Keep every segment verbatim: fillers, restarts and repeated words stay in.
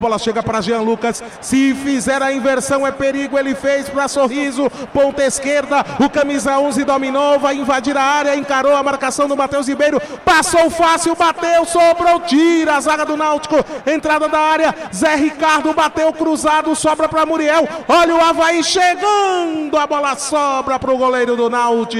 Bola chega para Jean Lucas, se fizer a inversão é perigo, ele fez para Sorriso, ponta esquerda, o camisa onze dominou, vai invadir a área, encarou a marcação do Matheus Ribeiro, passou fácil, bateu, sobrou, tira a zaga do Náutico, entrada da área, Zé Ricardo bateu cruzado, sobra para Muriel, olha o Avaí chegando, a bola sobra para o goleiro do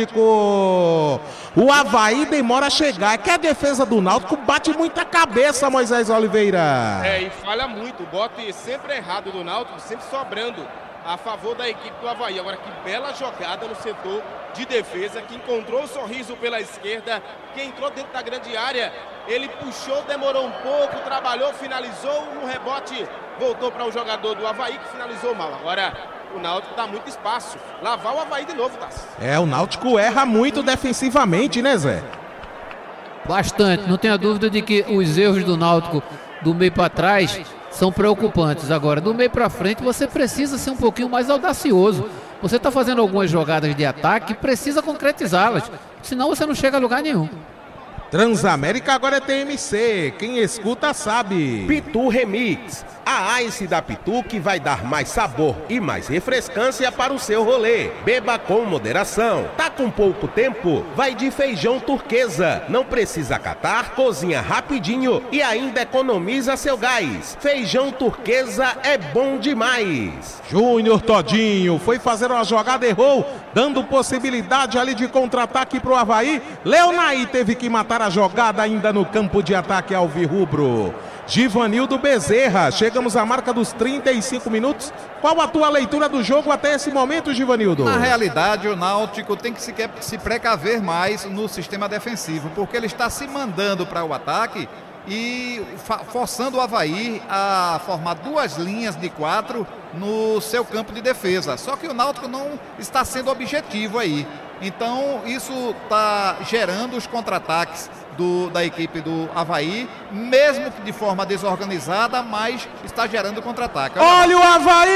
Náutico. O Avaí demora a chegar, é que a defesa do Náutico bate muita cabeça, Moisés Oliveira. É, e falha muito, o bote sempre errado do Náutico, sempre sobrando a favor da equipe do Avaí. Agora que bela jogada no setor de defesa, que encontrou o Sorriso pela esquerda, que entrou dentro da grande área, ele puxou, demorou um pouco, trabalhou, finalizou, no rebote voltou para o jogador do Avaí que finalizou mal. Agora o Náutico dá muito espaço, lavar o Avaí de novo, Tassi. É, o Náutico erra muito defensivamente, né, Zé? Bastante, não tenha dúvida de que os erros do Náutico do meio para trás são preocupantes. Agora, do meio para frente, você precisa ser um pouquinho mais audacioso. Você está fazendo algumas jogadas de ataque, precisa concretizá-las, senão você não chega a lugar nenhum. Transamérica agora é T M C, quem escuta sabe. Pitu Remix, a Ice da Pitu que vai dar mais sabor e mais refrescância para o seu rolê. Beba com moderação. Tá com pouco tempo? Vai de feijão turquesa. Não precisa catar, cozinha rapidinho e ainda economiza seu gás. Feijão turquesa é bom demais. Júnior Todinho foi fazer uma jogada, errou, dando possibilidade ali de contra-ataque pro Avaí. Leonaí teve que matar a jogada ainda no campo de ataque alvirrubro. Givanildo Bezerra, chegamos à marca dos trinta e cinco minutos. Qual a tua leitura do jogo até esse momento, Givanildo? Na realidade, o Náutico tem que se, se precaver mais no sistema defensivo, porque ele está se mandando para o ataque e forçando o Avaí a formar duas linhas de quatro no seu campo de defesa. Só que o Náutico não está sendo objetivo aí. Então isso está gerando os contra-ataques do, da equipe do Avaí, mesmo que de forma desorganizada, mas está gerando contra-ataque. Olha, Olha o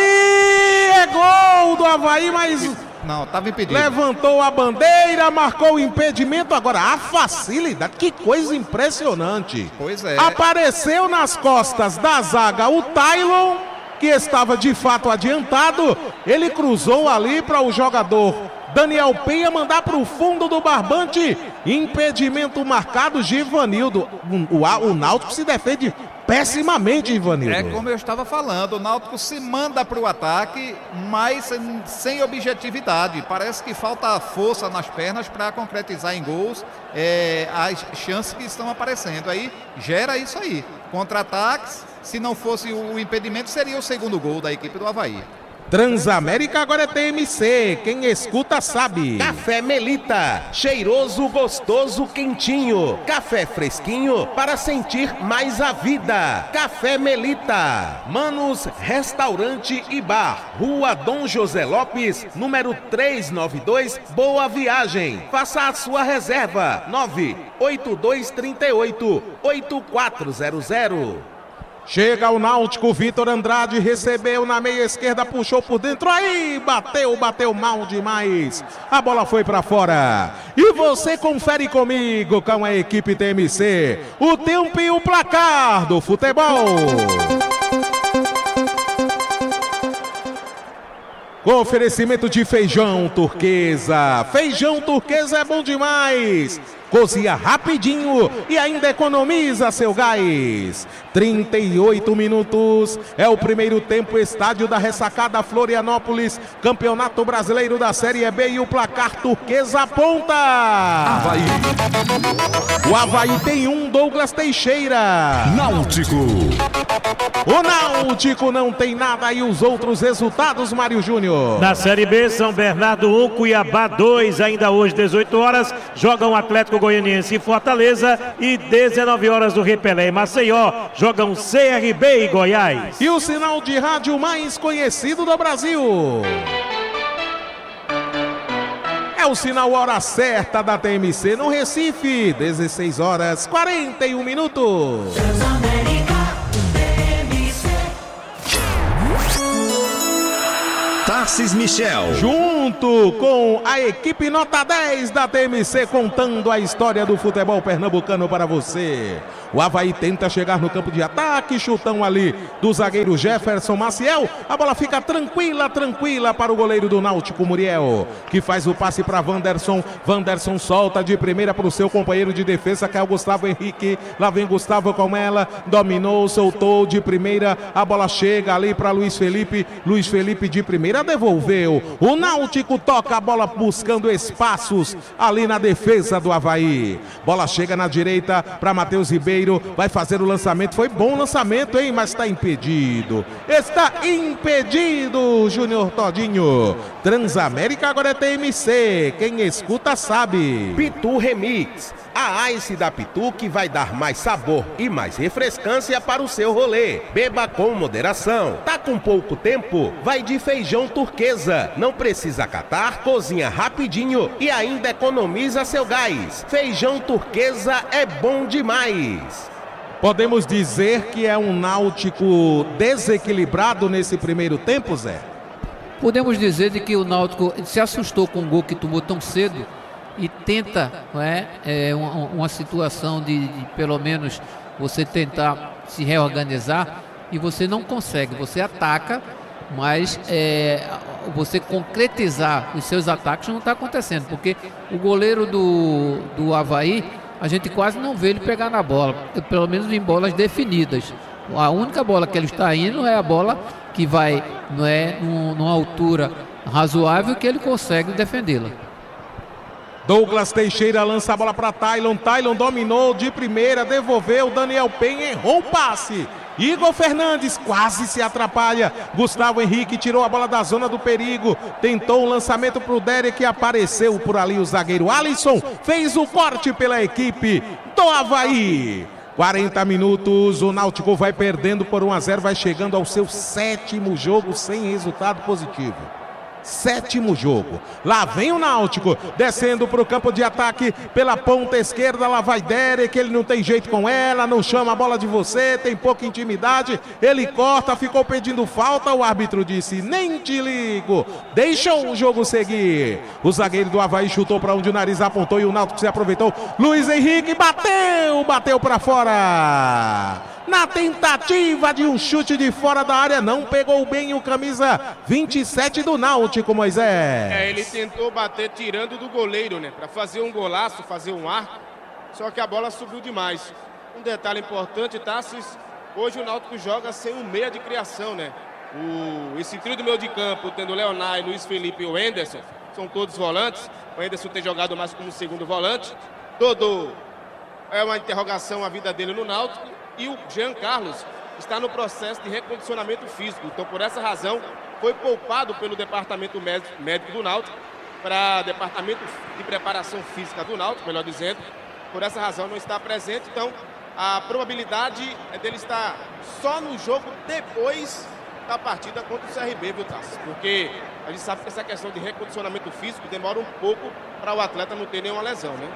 Avaí! É gol do Avaí, mas... Não, estava impedido. Levantou a bandeira, marcou o impedimento. Agora, a facilidade, que coisa impressionante. Pois é. Apareceu nas costas da zaga o Tailon, que estava de fato adiantado. Ele cruzou ali para o jogador Daniel Penha mandar para o fundo do barbante. Impedimento marcado, Givanildo. O, o, o Náutico se defende pessimamente, Givanildo. É como eu estava falando, o Náutico se manda para o ataque, mas sem, sem objetividade. Parece que falta força nas pernas para concretizar em gols é, as chances que estão aparecendo. Aí gera isso aí. Contra-ataques, se não fosse o impedimento, seria o segundo gol da equipe do Avaí. Transamérica agora é T M C, quem escuta sabe. Café Melita, cheiroso, gostoso, quentinho. Café fresquinho para sentir mais a vida. Café Melita. Manos Restaurante e Bar, Rua Dom José Lopes, número trezentos e noventa e dois, Boa Viagem. Faça a sua reserva, nove oito dois três oito, oito quatro zero zero. Chega o Náutico, Vitor Andrade recebeu na meia esquerda, puxou por dentro, aí bateu, bateu mal demais, a bola foi pra fora. E você confere comigo com a equipe T M C, o tempo e o placar do futebol. Com oferecimento de feijão turquesa. Feijão turquesa é bom demais. Cozinha rapidinho e ainda economiza seu gás. trinta e oito minutos. É o primeiro tempo, estádio da Ressacada, Florianópolis. Campeonato Brasileiro da Série B e o placar turquesa aponta. Avaí. O Avaí tem um, Douglas Teixeira. Náutico. O Náutico não tem nada e os outros resultados, Mário Júnior. Na Série B, São Bernardo um, Cuiabá dois, ainda hoje, dezoito horas, jogam Atlético Goianiense e Fortaleza e dezenove horas do Repelé e Maceió, jogam C R B e Goiás. E o sinal de rádio mais conhecido do Brasil. É o sinal hora certa da T M C no Recife, dezesseis horas, quarenta e um minutos. Tarcis Michel. Junto com a equipe nota dez da T M C, contando a história do futebol pernambucano para você. O Avaí tenta chegar no campo de ataque, chutão ali do zagueiro Jefferson Maciel. A bola fica tranquila, tranquila para o goleiro do Náutico, Muriel, que faz o passe para Wanderson. Wanderson solta de primeira para o seu companheiro de defesa, que é o Gustavo Henrique. Lá vem Gustavo com ela, dominou, soltou de primeira. A bola chega ali para Luiz Felipe. Luiz Felipe de primeira devolveu. O Náutico toca a bola buscando espaços ali na defesa do Avaí. Bola chega na direita para Matheus Ribeiro. Vai fazer o lançamento. Foi bom o lançamento, hein? Mas está impedido. Está impedido, Júnior Todinho. Transamérica agora é T M C. Quem escuta sabe. Pitu Remix. A Ice da Pitu que vai dar mais sabor e mais refrescância para o seu rolê. Beba com moderação. Tá com pouco tempo? Vai de feijão turquesa. Não precisa catar, cozinha rapidinho e ainda economiza seu gás. Feijão turquesa é bom demais. Podemos dizer que é um Náutico desequilibrado nesse primeiro tempo, Zé? Podemos dizer de que o Náutico se assustou com o gol que tomou tão cedo e tenta, não é, é uma, uma situação de, de pelo menos você tentar se reorganizar e você não consegue, você ataca, mas é, você concretizar os seus ataques não está acontecendo, porque o goleiro do, do Avaí, a gente quase não vê ele pegar na bola, pelo menos em bolas definidas. A única bola que ele está indo é a bola que vai, não é, num, numa altura razoável que ele consegue defendê-la. Douglas Teixeira lança a bola para Tailon. Tailon dominou de primeira, devolveu. Daniel Penha errou o passe. Igor Fernandes quase se atrapalha. Gustavo Henrique tirou a bola da zona do perigo. Tentou um lançamento para o Derek. Apareceu por ali o zagueiro Alisson. Fez o corte pela equipe do Avaí. quarenta minutos, o Náutico vai perdendo por um a zero. Vai chegando ao seu sétimo jogo sem resultado positivo. Sétimo jogo. Lá vem o Náutico, descendo para o campo de ataque pela ponta esquerda. Lá vai Derek, ele não tem jeito com ela, não chama a bola de você, tem pouca intimidade. Ele corta, ficou pedindo falta. O árbitro disse: nem te ligo, deixou o jogo seguir. O zagueiro do Avaí chutou para onde o nariz apontou e o Náutico se aproveitou. Luiz Henrique bateu, bateu para fora. Na tentativa de um chute de fora da área, não pegou bem o camisa vinte e sete do Náutico, Moisés. É, ele tentou bater tirando do goleiro, né? Para fazer um golaço, fazer um arco, só que a bola subiu demais. Um detalhe importante, Tarcis, hoje o Náutico joga sem um meia de criação, né? O, esse trio do meio de campo, tendo Leonardo, Luiz Felipe e o Enderson, são todos volantes. O Enderson tem jogado mais como segundo volante. Dodô é uma interrogação a vida dele no Náutico. E o Jean Carlos está no processo de recondicionamento físico. Então, por essa razão, foi poupado pelo departamento médico do Náutico para o departamento de preparação física do Náutico, melhor dizendo. Por essa razão, não está presente. Então, a probabilidade é dele estar só no jogo depois da partida contra o C R B, viu, Tassi? Porque a gente sabe que essa questão de recondicionamento físico demora um pouco para o atleta não ter nenhuma lesão, né?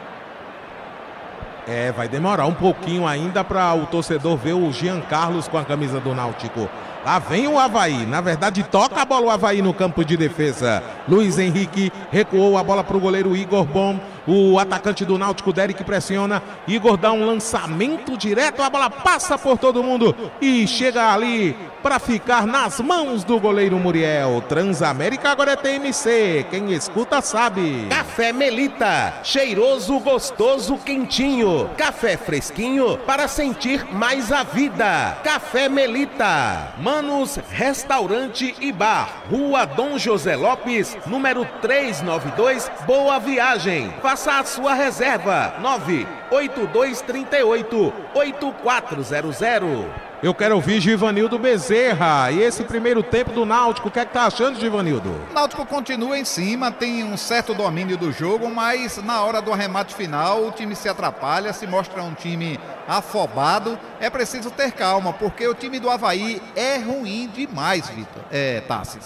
É, vai demorar um pouquinho ainda para o torcedor ver o Jean Carlos com a camisa do Náutico. Lá vem o Avaí, na verdade toca a bola o Avaí no campo de defesa. Luiz Henrique recuou a bola para o goleiro Igor Bom. O atacante do Náutico, Derek, pressiona. Igor dá um lançamento direto, a bola passa por todo mundo e chega ali para ficar nas mãos do goleiro Muriel. Transamérica agora é T M C, quem escuta sabe. Café Melita, cheiroso, gostoso, quentinho. Café fresquinho para sentir mais a vida. Café Melita. Manos Restaurante e Bar, Rua Dom José Lopes, número trezentos e noventa e dois, Boa Viagem. Faça a sua reserva, nove oito dois três oito, oito quatro zero zero. Eu quero ouvir Givanildo Bezerra. E esse primeiro tempo do Náutico, o que é que tá achando, Givanildo? O Náutico continua em cima, tem um certo domínio do jogo, mas na hora do arremate final o time se atrapalha, se mostra um time afobado. É preciso ter calma, porque o time do Avaí é ruim demais, Vitor. É, Tarcis.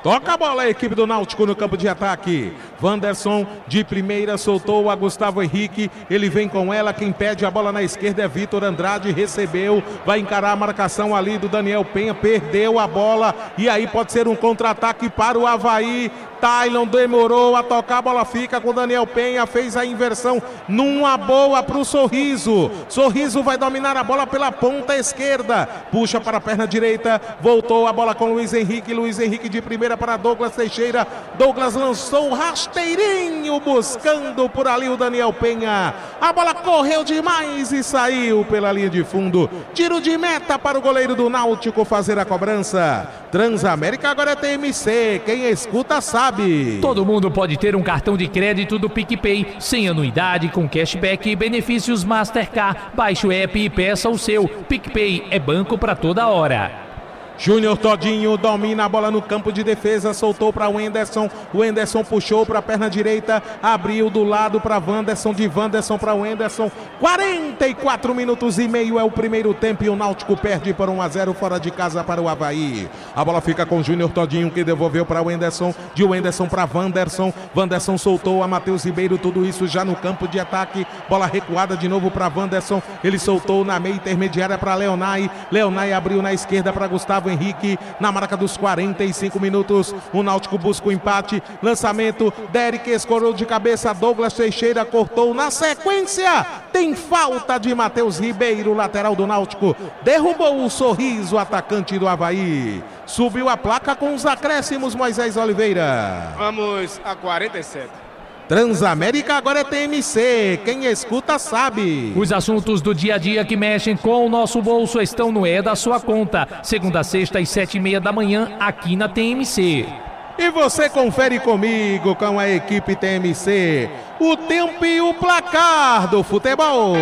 Toca a bola a equipe do Náutico no campo de ataque. Wanderson de primeira soltou a Gustavo Henrique. Ele vem com ela. Quem pede a bola na esquerda é Vitor Andrade. Recebeu. Vai encarar a marcação ali do Daniel Penha. Perdeu a bola. E aí pode ser um contra-ataque para o Avaí. Tylon demorou a tocar, a bola fica com o Daniel Penha, fez a inversão numa boa para o Sorriso. Sorriso vai dominar a bola pela ponta esquerda, puxa para a perna direita, voltou a bola com Luiz Henrique, Luiz Henrique de primeira para Douglas Teixeira. Douglas lançou o rasteirinho, buscando por ali o Daniel Penha. A bola correu demais e saiu pela linha de fundo. Tiro de meta para o goleiro do Náutico fazer a cobrança. Transamérica agora é T M C, quem escuta sabe. Todo mundo pode ter um cartão de crédito do PicPay, sem anuidade, com cashback e benefícios Mastercard. Baixe o app e peça o seu. PicPay é banco para toda hora. Júnior Todinho domina a bola no campo de defesa, soltou para o Wenderson, o Wenderson puxou para a perna direita, abriu do lado para Wanderson, de Wanderson para o Wenderson. quarenta e quatro minutos e meio é o primeiro tempo e o Náutico perde por um a zero fora de casa para o Avaí. A bola fica com Júnior Todinho, que devolveu para o Wenderson, de Wenderson para Wanderson. Wanderson soltou a Matheus Ribeiro, tudo isso já no campo de ataque. Bola recuada de novo para Wanderson, ele soltou na meia intermediária para Leonai. Leonai abriu na esquerda para Gustavo Henrique, na marca dos quarenta e cinco minutos, o Náutico busca o empate, lançamento, Derek escorou de cabeça, Douglas Teixeira cortou, na sequência, tem falta de Matheus Ribeiro, lateral do Náutico, derrubou o Sorriso, atacante do Avaí, subiu a placa com os acréscimos, Moisés Oliveira. Vamos a quarenta e sete. Transamérica agora é T M C, quem escuta sabe. Os assuntos do dia a dia que mexem com o nosso bolso estão no É da Sua Conta. Segunda a sexta às sete e meia da manhã, aqui na T M C. E você confere comigo, com a equipe T M C, o tempo e o placar do futebol.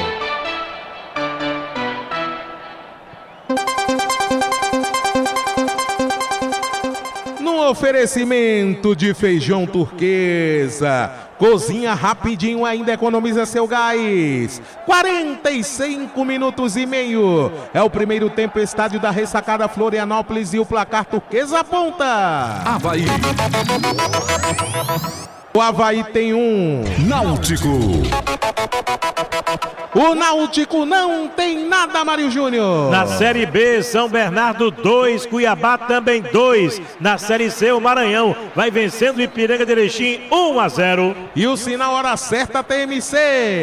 No oferecimento de feijão turquesa, cozinha rapidinho, ainda economiza seu gás. quarenta e cinco minutos e meio. É o primeiro tempo, estádio da Ressacada, Florianópolis, e o placar turquesa aponta. Avaí. O Avaí tem um. Náutico. O Náutico não tem nada, Mário Júnior. Na Série B, São Bernardo dois, Cuiabá também dois. Na Série C, o Maranhão vai vencendo o Ipiranga de Erechim um a zero. E o sinal hora certa, T M C.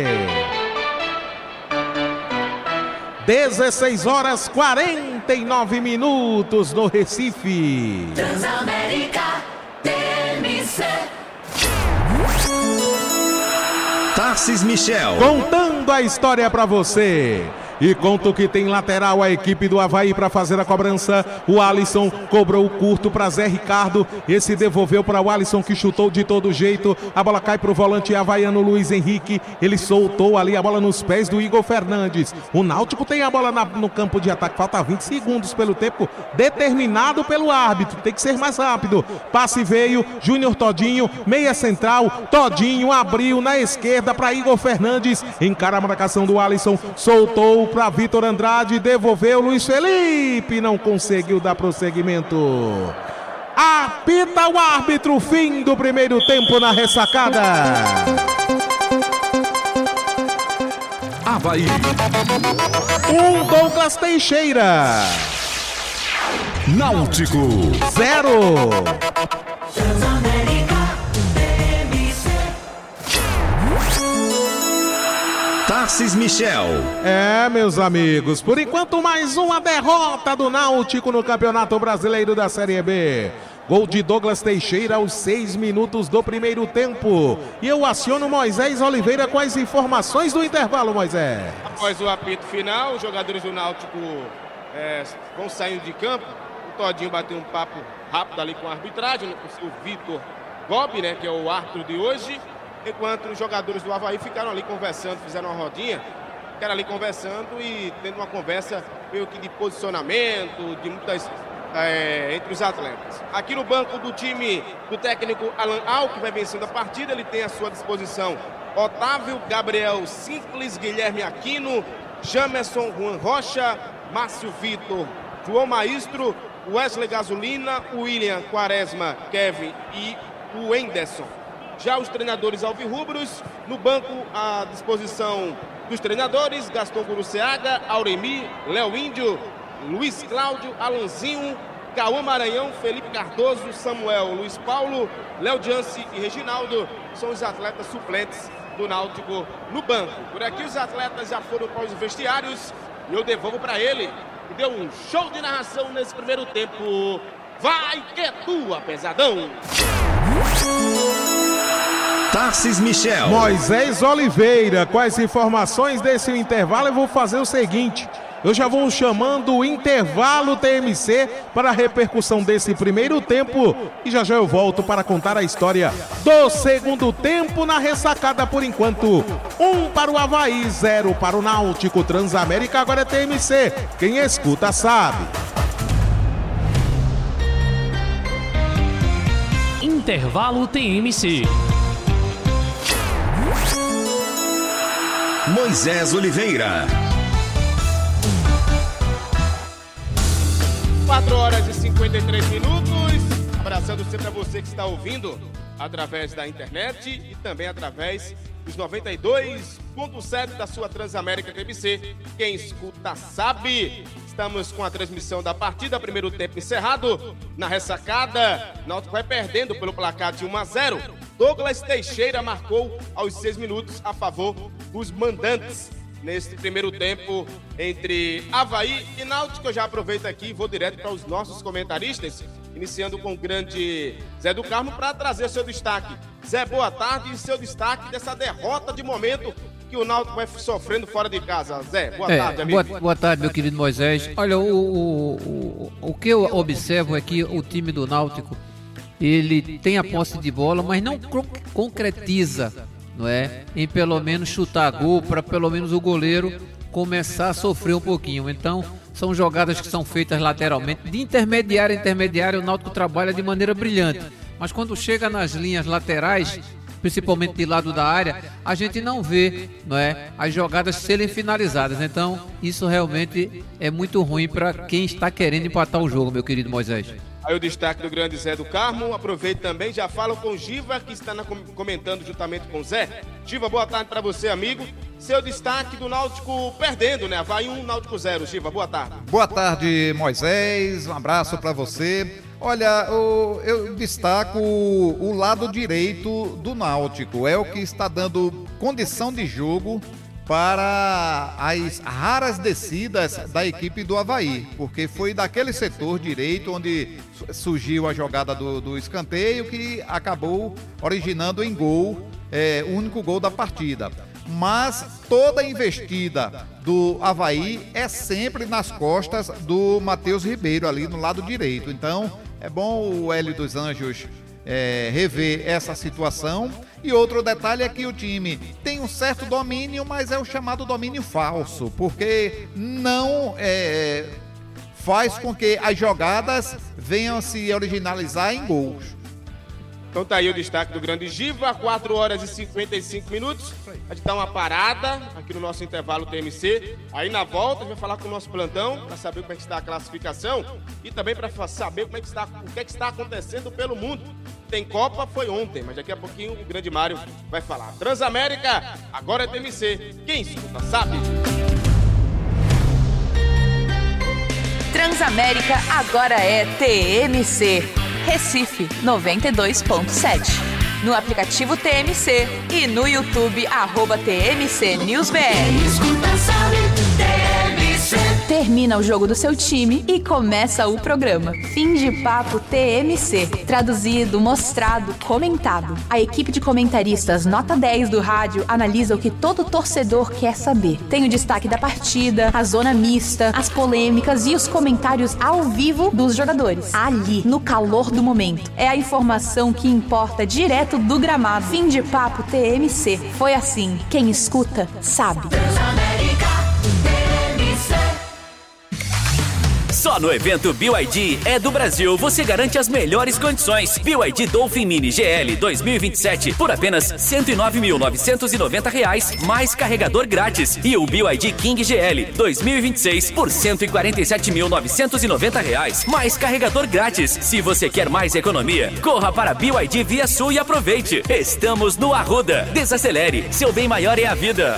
dezesseis horas quarenta e nove minutos no Recife. Transamérica, T M C. Tarcis Michel. Contando a história pra você. E conta o que tem lateral a equipe do Avaí para fazer a cobrança. O Alisson cobrou o curto para Zé Ricardo. Esse devolveu para o Alisson, que chutou de todo jeito. A bola cai para o volante havaiano Luiz Henrique. Ele soltou ali a bola nos pés do Igor Fernandes. O Náutico tem a bola na, no campo de ataque. Falta vinte segundos pelo tempo determinado pelo árbitro. Tem que ser mais rápido. Passe veio. Júnior Todinho, meia central. Todinho abriu na esquerda para Igor Fernandes. Encara a marcação do Alisson. Soltou para Vitor Andrade, devolveu Luiz Felipe, não conseguiu dar prosseguimento. Apita o árbitro, fim do primeiro tempo na Ressacada. Avaí. Um Douglas Teixeira. Náutico. Zero. Tarcis Michel. É, meus amigos, por enquanto mais uma derrota do Náutico no Campeonato Brasileiro da Série B. Gol de Douglas Teixeira aos seis minutos do primeiro tempo. E eu aciono Moisés Oliveira com as informações do intervalo, Moisés. Após o apito final, os jogadores do Náutico é, vão saindo de campo. O Todinho bateu um papo rápido ali com a arbitragem, com o Vitor Gobi, né, que é o árbitro de hoje. Enquanto os jogadores do Avaí ficaram ali conversando, fizeram uma rodinha, ficaram ali conversando e tendo uma conversa meio que de posicionamento, de muitas é, entre os atletas. Aqui no banco do time do técnico Alan Al, que vai vencendo a partida, ele tem à sua disposição Otávio, Gabriel Simples, Guilherme Aquino, Jamerson, Juan Rocha, Márcio Vitor, João Maestro, Wesley Gasolina, William Quaresma, Kevin e o Enderson. Já os treinadores alvirrubros, no banco à disposição dos treinadores, Gaston Guruceaga, Auremi, Léo Índio, Luiz Cláudio, Alanzinho, Cauã Maranhão, Felipe Cardoso, Samuel, Luiz Paulo, Léo Diance e Reginaldo são os atletas suplentes do Náutico no banco. Por aqui os atletas já foram para os vestiários e eu devolvo para ele, que deu um show de narração nesse primeiro tempo. Vai que é tua, pesadão! Tarcis Michel. Moisés Oliveira, com as informações desse intervalo, eu vou fazer o seguinte. Eu já vou chamando o intervalo T M C para a repercussão desse primeiro tempo e já já eu volto para contar a história do segundo tempo na ressacada por enquanto. Um para o Avaí, zero para o Náutico. Transamérica agora é T M C. Quem escuta sabe. Intervalo T M C. Moisés Oliveira. quatro horas e cinquenta e três minutos. Abraçando sempre a você que está ouvindo através da internet e também através dos noventa e dois ponto sete da sua Transamérica T M C. Quem escuta sabe. Estamos com a transmissão da partida, primeiro tempo encerrado. Na ressacada, Náutico vai perdendo pelo placar de um a zero. Douglas Teixeira marcou aos seis minutos a favor dos mandantes. Neste primeiro tempo entre Avaí e Náutico, eu já aproveito aqui e vou direto para os nossos comentaristas, iniciando com o grande Zé do Carmo para trazer seu destaque. Zé, boa tarde e seu destaque dessa derrota de momento que o Náutico vai sofrendo fora de casa. Zé, boa é, tarde, amigo. Boa, boa tarde, meu querido Moisés. Olha, o, o, o, o que eu observo é que o time do Náutico, ele tem a posse de bola, mas não concretiza, não é? Em pelo menos chutar gol para pelo menos o goleiro começar a sofrer um pouquinho. Então, são jogadas que são feitas lateralmente. De intermediário a intermediário, o Náutico trabalha de maneira brilhante. Mas quando chega nas linhas laterais, principalmente de lado da área, a gente não vê, não é, as jogadas serem finalizadas. Então, isso realmente é muito ruim para quem está querendo empatar o jogo, meu querido Moisés. Aí o destaque do grande Zé do Carmo. Aproveito também, já falo com o Giva, que está na, comentando juntamente com o Zé. Giva, boa tarde para você, amigo. Seu destaque do Náutico perdendo, né? Vai um, Náutico zero. Giva, boa tarde. Boa tarde, Moisés. Um abraço para você. Olha, eu, eu destaco o, o lado direito do Náutico. É o que está dando condição de jogo para as raras descidas da equipe do Avaí, porque foi daquele setor direito onde surgiu a jogada do, do escanteio que acabou originando em gol, é, o único gol da partida. Mas toda a investida do Avaí é sempre nas costas do Matheus Ribeiro, ali no lado direito. Então, é bom o Hélio dos Anjos é, rever essa situação. E outro detalhe é que o time tem um certo domínio, mas é o chamado domínio falso, porque não é, faz com que as jogadas venham se originalizar em gols. Então tá aí o destaque do grande Giva, quatro horas e cinquenta e cinco minutos. A gente dá uma parada aqui no nosso intervalo T M C. Aí na volta a gente vai falar com o nosso plantão para saber como é que está a classificação e também para saber como é que está, o que é que está acontecendo pelo mundo. Tem Copa, foi ontem, mas daqui a pouquinho o grande Mário vai falar. Transamérica, agora é T M C. Quem escuta sabe. Transamérica agora é T M C. Recife noventa e dois ponto sete. No aplicativo T M C e no YouTube, arroba T M C News B R. Escuta, sabe, T M C. Termina o jogo do seu time e começa o programa. Fim de papo T M C. Traduzido, mostrado, comentado. A equipe de comentaristas nota dez do rádio analisa o que todo torcedor quer saber. Tem o destaque da partida, a zona mista, as polêmicas e os comentários ao vivo dos jogadores. Ali, no calor do momento. É a informação que importa direto do gramado. Fim de papo T M C. Foi assim. Quem escuta, sabe. Transamérica, T M C. Só Só no evento B Y D é do Brasil você garante as melhores condições. B Y D Dolphin Mini G L dois mil e vinte e sete por apenas cento e nove mil novecentos e noventa reais, mais carregador grátis. E o B Y D King G L dois mil e vinte e seis por cento e quarenta e sete mil novecentos e noventa reais, mais carregador grátis. Se você quer mais economia, corra para B Y D Via Sul e aproveite. Estamos no Arruda. Desacelere, seu bem maior é a vida.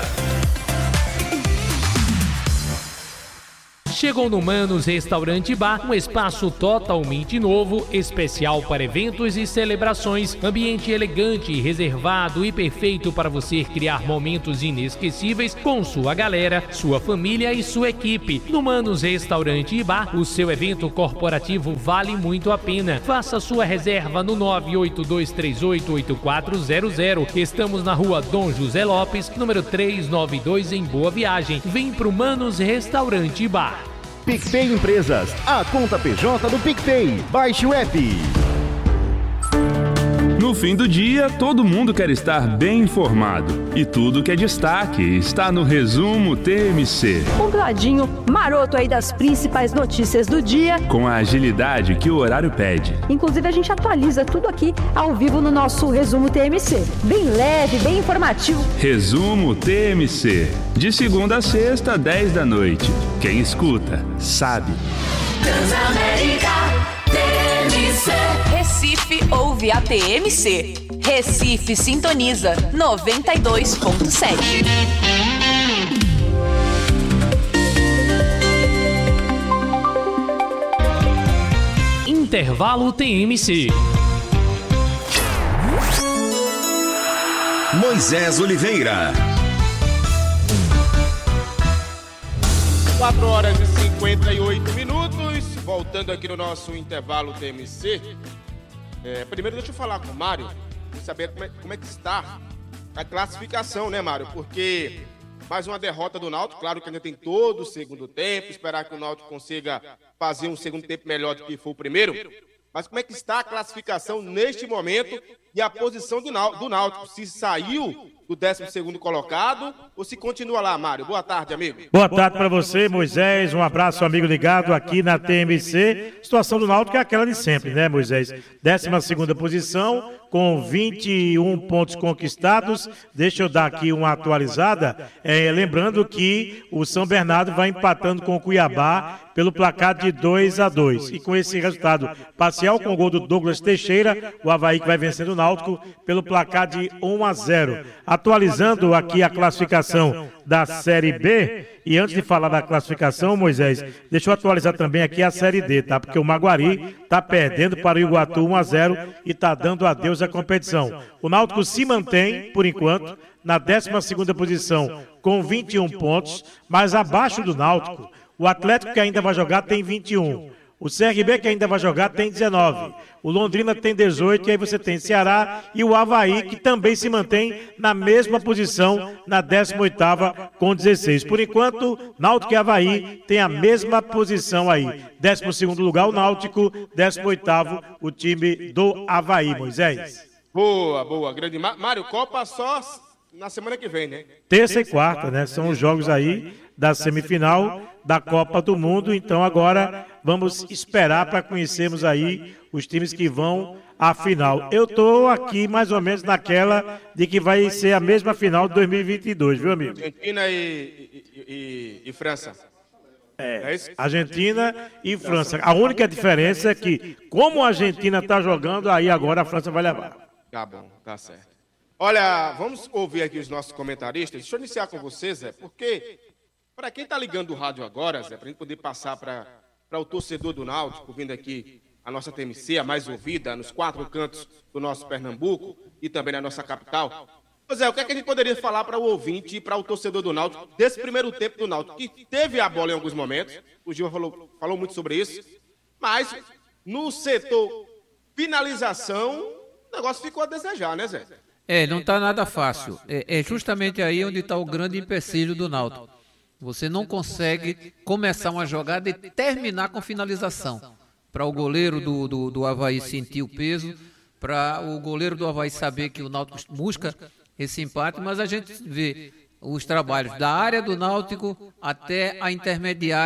Chegou no Manos Restaurante e Bar, um espaço totalmente novo, especial para eventos e celebrações, ambiente elegante, reservado e perfeito para você criar momentos inesquecíveis com sua galera, sua família e sua equipe. No Manos Restaurante e Bar, o seu evento corporativo vale muito a pena. Faça sua reserva no nove oito dois três oito oito quatro zero zero. Estamos na rua Dom José Lopes, número trezentos e noventa e dois, em Boa Viagem. Vem pro Manos Restaurante e Bar. PicPay Empresas, a conta P J do PicPay. Baixe o app. No fim do dia, todo mundo quer estar bem informado. E tudo que é destaque está no Resumo T M C. Compladinho, maroto aí das principais notícias do dia. Com a agilidade que o horário pede. Inclusive, a gente atualiza tudo aqui ao vivo no nosso Resumo T M C. Bem leve, bem informativo. Resumo T M C. De segunda a sexta, dez da noite. Quem escuta, sabe. Transamérica T M C. Recife ouve a T M C. Recife sintoniza noventa e dois ponto sete. Intervalo T M C. Moisés Oliveira. quatro horas e cinquenta e oito minutos, voltando aqui no nosso intervalo T M C. É, primeiro deixa eu falar com o Mário, para saber como é, como é que está a classificação, né, Mário? Porque mais uma derrota do Náutico, claro que ainda tem todo o segundo tempo, esperar que o Náutico consiga fazer um segundo tempo melhor do que foi o primeiro. Mas como é que está a classificação neste momento e a posição do Náutico? Se saiu do décimo segundo colocado ou se continua lá, Mário? Boa tarde, amigo. Boa tarde para você, Moisés. Um abraço, amigo ligado aqui na T M C. Situação do Náutico é aquela de sempre, né, Moisés? décima segunda posição, com vinte e um pontos conquistados. Deixa eu dar aqui uma atualizada. É, lembrando que o São Bernardo vai empatando com o Cuiabá pelo placar de dois a dois. E com esse resultado parcial, com o gol do Douglas Teixeira, o Avaí que vai vencendo o Náutico pelo placar de um a zero. Atualizando aqui a classificação da Série B, e antes de falar da classificação, Moisés, deixa eu atualizar também aqui a Série D, tá? Porque o Maguari está perdendo para o Iguatu um a zero e está dando adeus à competição. O Náutico se mantém, por enquanto, na décima segunda posição com vinte e um pontos, mas abaixo do Náutico, o Atlético que ainda vai jogar tem vinte e um. O C R B que ainda vai jogar tem dezenove. O Londrina tem dezoito. E aí você tem Ceará e o Avaí que também se mantém na mesma posição, na décima oitava com dezesseis. Por enquanto, Náutico e Avaí tem a mesma posição aí. décimo segundo lugar o Náutico, décimo oitavo o time do Avaí, Moisés. Boa, boa. Grande Mário, Copa só na semana que vem, né? Terça e quarta, né? São os jogos aí da semifinal da Copa do Mundo. Então agora vamos esperar para conhecermos aí os times que vão à final. Eu estou aqui mais ou menos naquela de que vai ser a mesma final de dois mil e vinte e dois, viu, amigo? Argentina e, e, e, e França. É, é Argentina e França. A única diferença é que, como a Argentina está jogando, aí agora a França vai levar. Tá bom, tá certo. Olha, vamos ouvir aqui os nossos comentaristas. Deixa eu iniciar com você, Zé, porque para quem está ligando o rádio agora, Zé, para a gente poder passar para o torcedor do Náutico, vindo aqui a nossa T M C, a mais ouvida, nos quatro cantos do nosso Pernambuco e também na nossa capital. Zé, o que é que a gente poderia falar para o ouvinte e para o torcedor do Náutico desse primeiro tempo do Náutico, que teve a bola em alguns momentos, o Gil falou, falou muito sobre isso, mas no setor finalização, o negócio ficou a desejar, né, Zé? É, não está nada fácil. É, é justamente aí onde está o grande empecilho do Náutico. Você não consegue começar uma jogada e terminar com finalização. Para o goleiro do, do, do Avaí sentir o peso, para o goleiro do Avaí saber que o Náutico busca esse empate, mas a gente vê os trabalhos da área do Náutico até a intermediária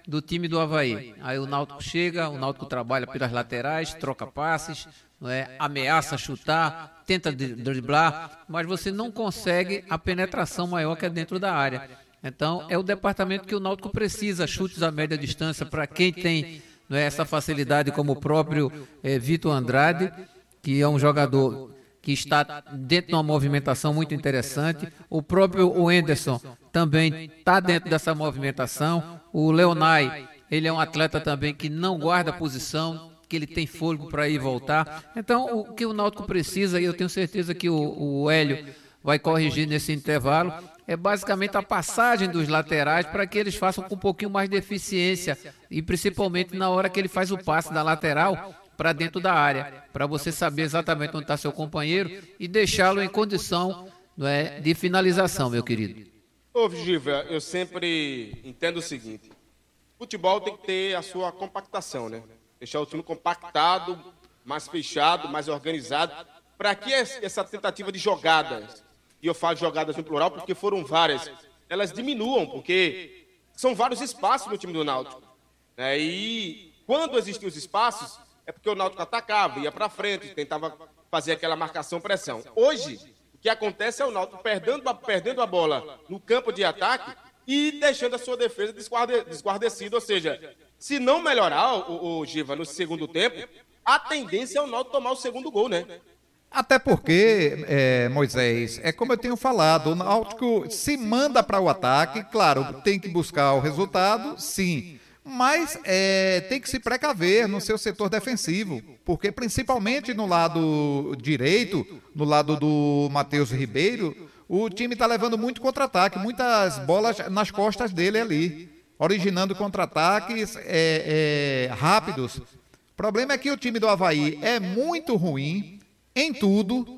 do time do Avaí. Aí o Náutico chega, o Náutico trabalha pelas laterais, troca passes, não é? Ameaça chutar, tenta driblar, mas você não consegue a penetração maior que é dentro da área. Então é o departamento que o Náutico precisa, chutes a média distância para quem tem, não é, essa facilidade, como o próprio é, Vitor Andrade, que é um jogador que está dentro de uma movimentação muito interessante. O próprio Wenderson também está dentro dessa movimentação. O Leonai, ele é um atleta também que não guarda posição, que ele tem fôlego para ir e voltar. Então, o que o Náutico precisa, e eu tenho certeza que o, o Hélio vai corrigir nesse intervalo, é basicamente a passagem dos laterais para que eles façam com um pouquinho mais de eficiência, e principalmente na hora que ele faz o passe da lateral para dentro da área, para você saber exatamente onde está seu companheiro e deixá-lo em condição, não é, de finalização, meu querido. Ô, Giva, eu sempre entendo o seguinte: futebol tem que ter a sua compactação, né? Deixar o time compactado, mais fechado, mais organizado, para que essa tentativa de jogadas, e eu falo jogadas no plural porque foram várias, elas diminuam, porque são vários espaços no time do Náutico, né? E quando existiam os espaços, é porque o Náutico atacava, ia para frente, tentava fazer aquela marcação-pressão. Hoje, o que acontece é o Náutico perdendo a, perdendo a bola no campo de ataque e deixando a sua defesa desguarde, desguardecida. Ou seja, se não melhorar, o, o Giva, no segundo tempo, a tendência é o Náutico tomar o segundo gol, né? Até porque, é, Moisés, é como eu tenho falado, o Náutico se manda para o ataque, claro, tem que buscar o resultado, sim. Mas é, tem que se precaver no seu setor defensivo, porque principalmente no lado direito, no lado do Matheus Ribeiro, o time está levando muito contra-ataque, muitas bolas nas costas dele ali, originando contra-ataques é, é, rápidos. O problema é que o time do Avaí é muito ruim em tudo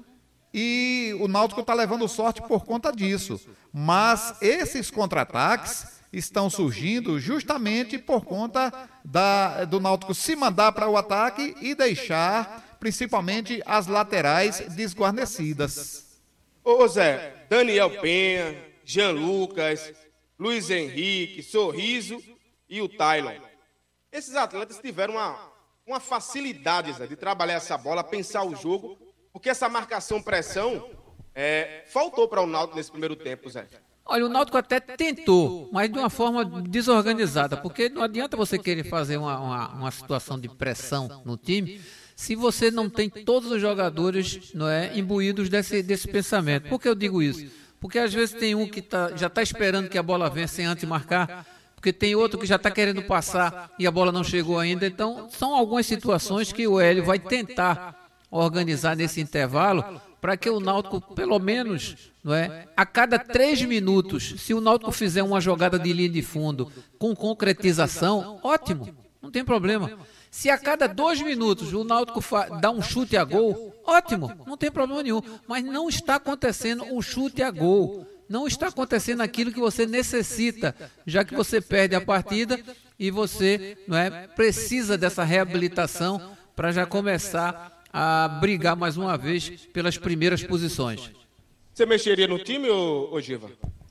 e o Náutico está levando sorte por conta disso. Mas esses contra-ataques estão surgindo justamente por conta da, do Náutico se mandar para o ataque e deixar, principalmente, as laterais desguarnecidas. Ô Zé, Daniel Penha, Jean Lucas, Luiz Henrique, Sorriso e o Taylor. Esses atletas tiveram uma, uma facilidade, Zé, de trabalhar essa bola, pensar o jogo, porque essa marcação-pressão é, faltou para o Náutico nesse primeiro tempo, Zé. Olha, o Náutico até tentou, mas de uma forma desorganizada, porque não adianta você querer fazer uma, uma, uma situação de pressão no time se você não tem todos os jogadores, não é, imbuídos desse, desse pensamento. Por que eu digo isso? Porque às vezes tem um que tá, já está esperando que a bola venha sem antes marcar, porque tem outro que já está querendo passar e a bola não chegou ainda. Então, são algumas situações que o Hélio vai tentar organizar nesse intervalo para que o Náutico, pelo menos, não é, a cada três minutos, se o Náutico fizer uma jogada de linha de fundo com concretização, ótimo, não tem problema. Se a cada dois minutos o Náutico dá um chute a gol, ótimo, não tem problema nenhum. Mas não está acontecendo um chute a gol, não está acontecendo aquilo que você necessita, já que você perde a partida e você, não é, precisa dessa reabilitação para já começar a brigar mais uma vez pelas primeiras posições. Você mexeria no time, ô, ô Giva?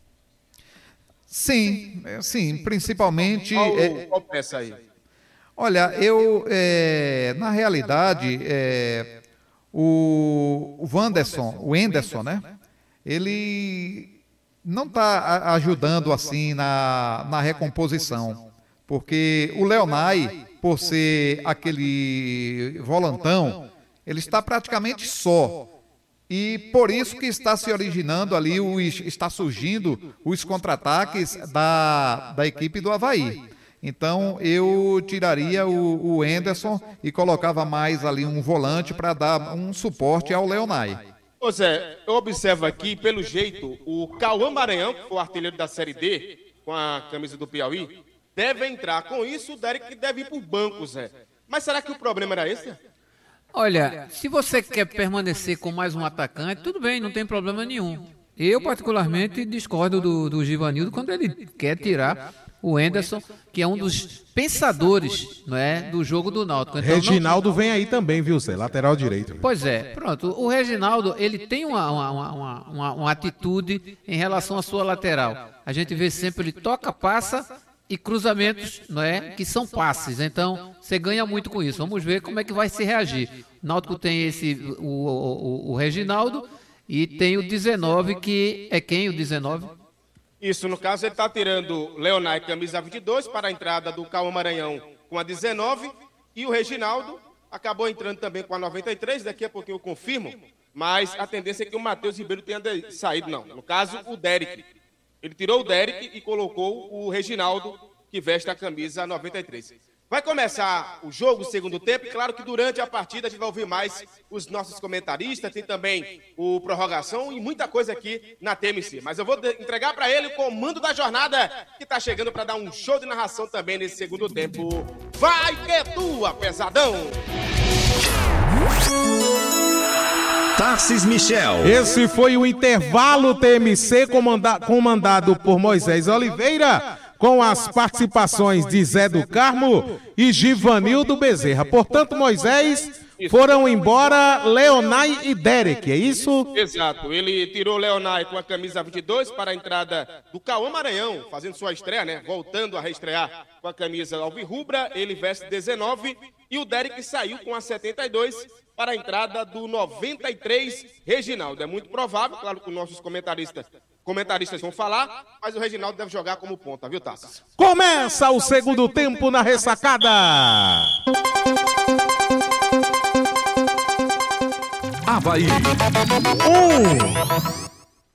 Sim, sim, principalmente... Qual, é, qual peça aí? Olha, eu, é, na realidade, é, o, o Wanderson, o Wenderson, né? Ele não está ajudando assim na, na recomposição, porque o Leonai, por ser aquele volantão, ele está praticamente só. E por isso que está se originando ali, os, está surgindo os contra-ataques da, da equipe do Avaí. Então eu tiraria o, o Henderson e colocava mais ali um volante para dar um suporte ao Leonai. Ô Zé, eu observo aqui, pelo jeito, o Cauã Maranhão, que foi o artilheiro da Série D, com a camisa do Piauí, deve entrar. Com isso, o Derek deve ir para o banco, Zé. Mas será que o problema era esse? Olha, se você quer permanecer com mais um atacante, tudo bem, não tem problema nenhum. Eu, particularmente, discordo do, do Givanildo quando ele quer tirar o Henderson, que é um dos pensadores, não é, do jogo do Náutico. Então, Reginaldo não... vem aí também, viu, Zé? Lateral direito. Pois é, pronto. O Reginaldo, ele tem uma, uma, uma, uma, uma atitude em relação à sua lateral. A gente vê sempre, ele toca, passa e cruzamentos, não é, que são passes. Então, você ganha muito com isso. Vamos ver como é que vai se reagir. O Náutico tem esse, o, o, o Reginaldo, e tem o dezenove, que é quem o dezenove? Isso, no caso, ele está tirando Leonai, camisa vinte e dois, para a entrada do Cauã Maranhão com a dezenove, e o Reginaldo acabou entrando também com a noventa e três, daqui a pouquinho eu confirmo, mas a tendência é que o Matheus Ribeiro tenha saído, não. No caso, o Derek. Ele tirou o Derek e colocou o Reginaldo, que veste a camisa noventa e três. Vai começar o jogo, o segundo tempo, e claro que durante a partida a gente vai ouvir mais os nossos comentaristas, tem também o Prorrogação e muita coisa aqui na T M C. Mas eu vou entregar para ele o comando da jornada, que está chegando para dar um show de narração também nesse segundo tempo. Vai que é tua, pesadão! Tarcis Michel. Esse foi o intervalo T M C comanda- comandado por Moisés Oliveira, com as participações de Zé do Carmo e Givanildo Bezerra. Portanto, Moisés, foram embora Leonai e Derek, é isso? Exato, ele tirou Leonai com a camisa vinte e dois para a entrada do Cauã Maranhão, fazendo sua estreia, né? Voltando a reestrear com a camisa alvirrubra, ele veste dezenove, e o Derek saiu com a setenta e dois para a entrada do noventa e três, Reginaldo. É muito provável, claro que os nossos comentaristas Comentaristas vão falar, mas o Reginaldo deve jogar como ponta, viu, Tassi? Começa o segundo tempo na ressacada. Avaí. Um.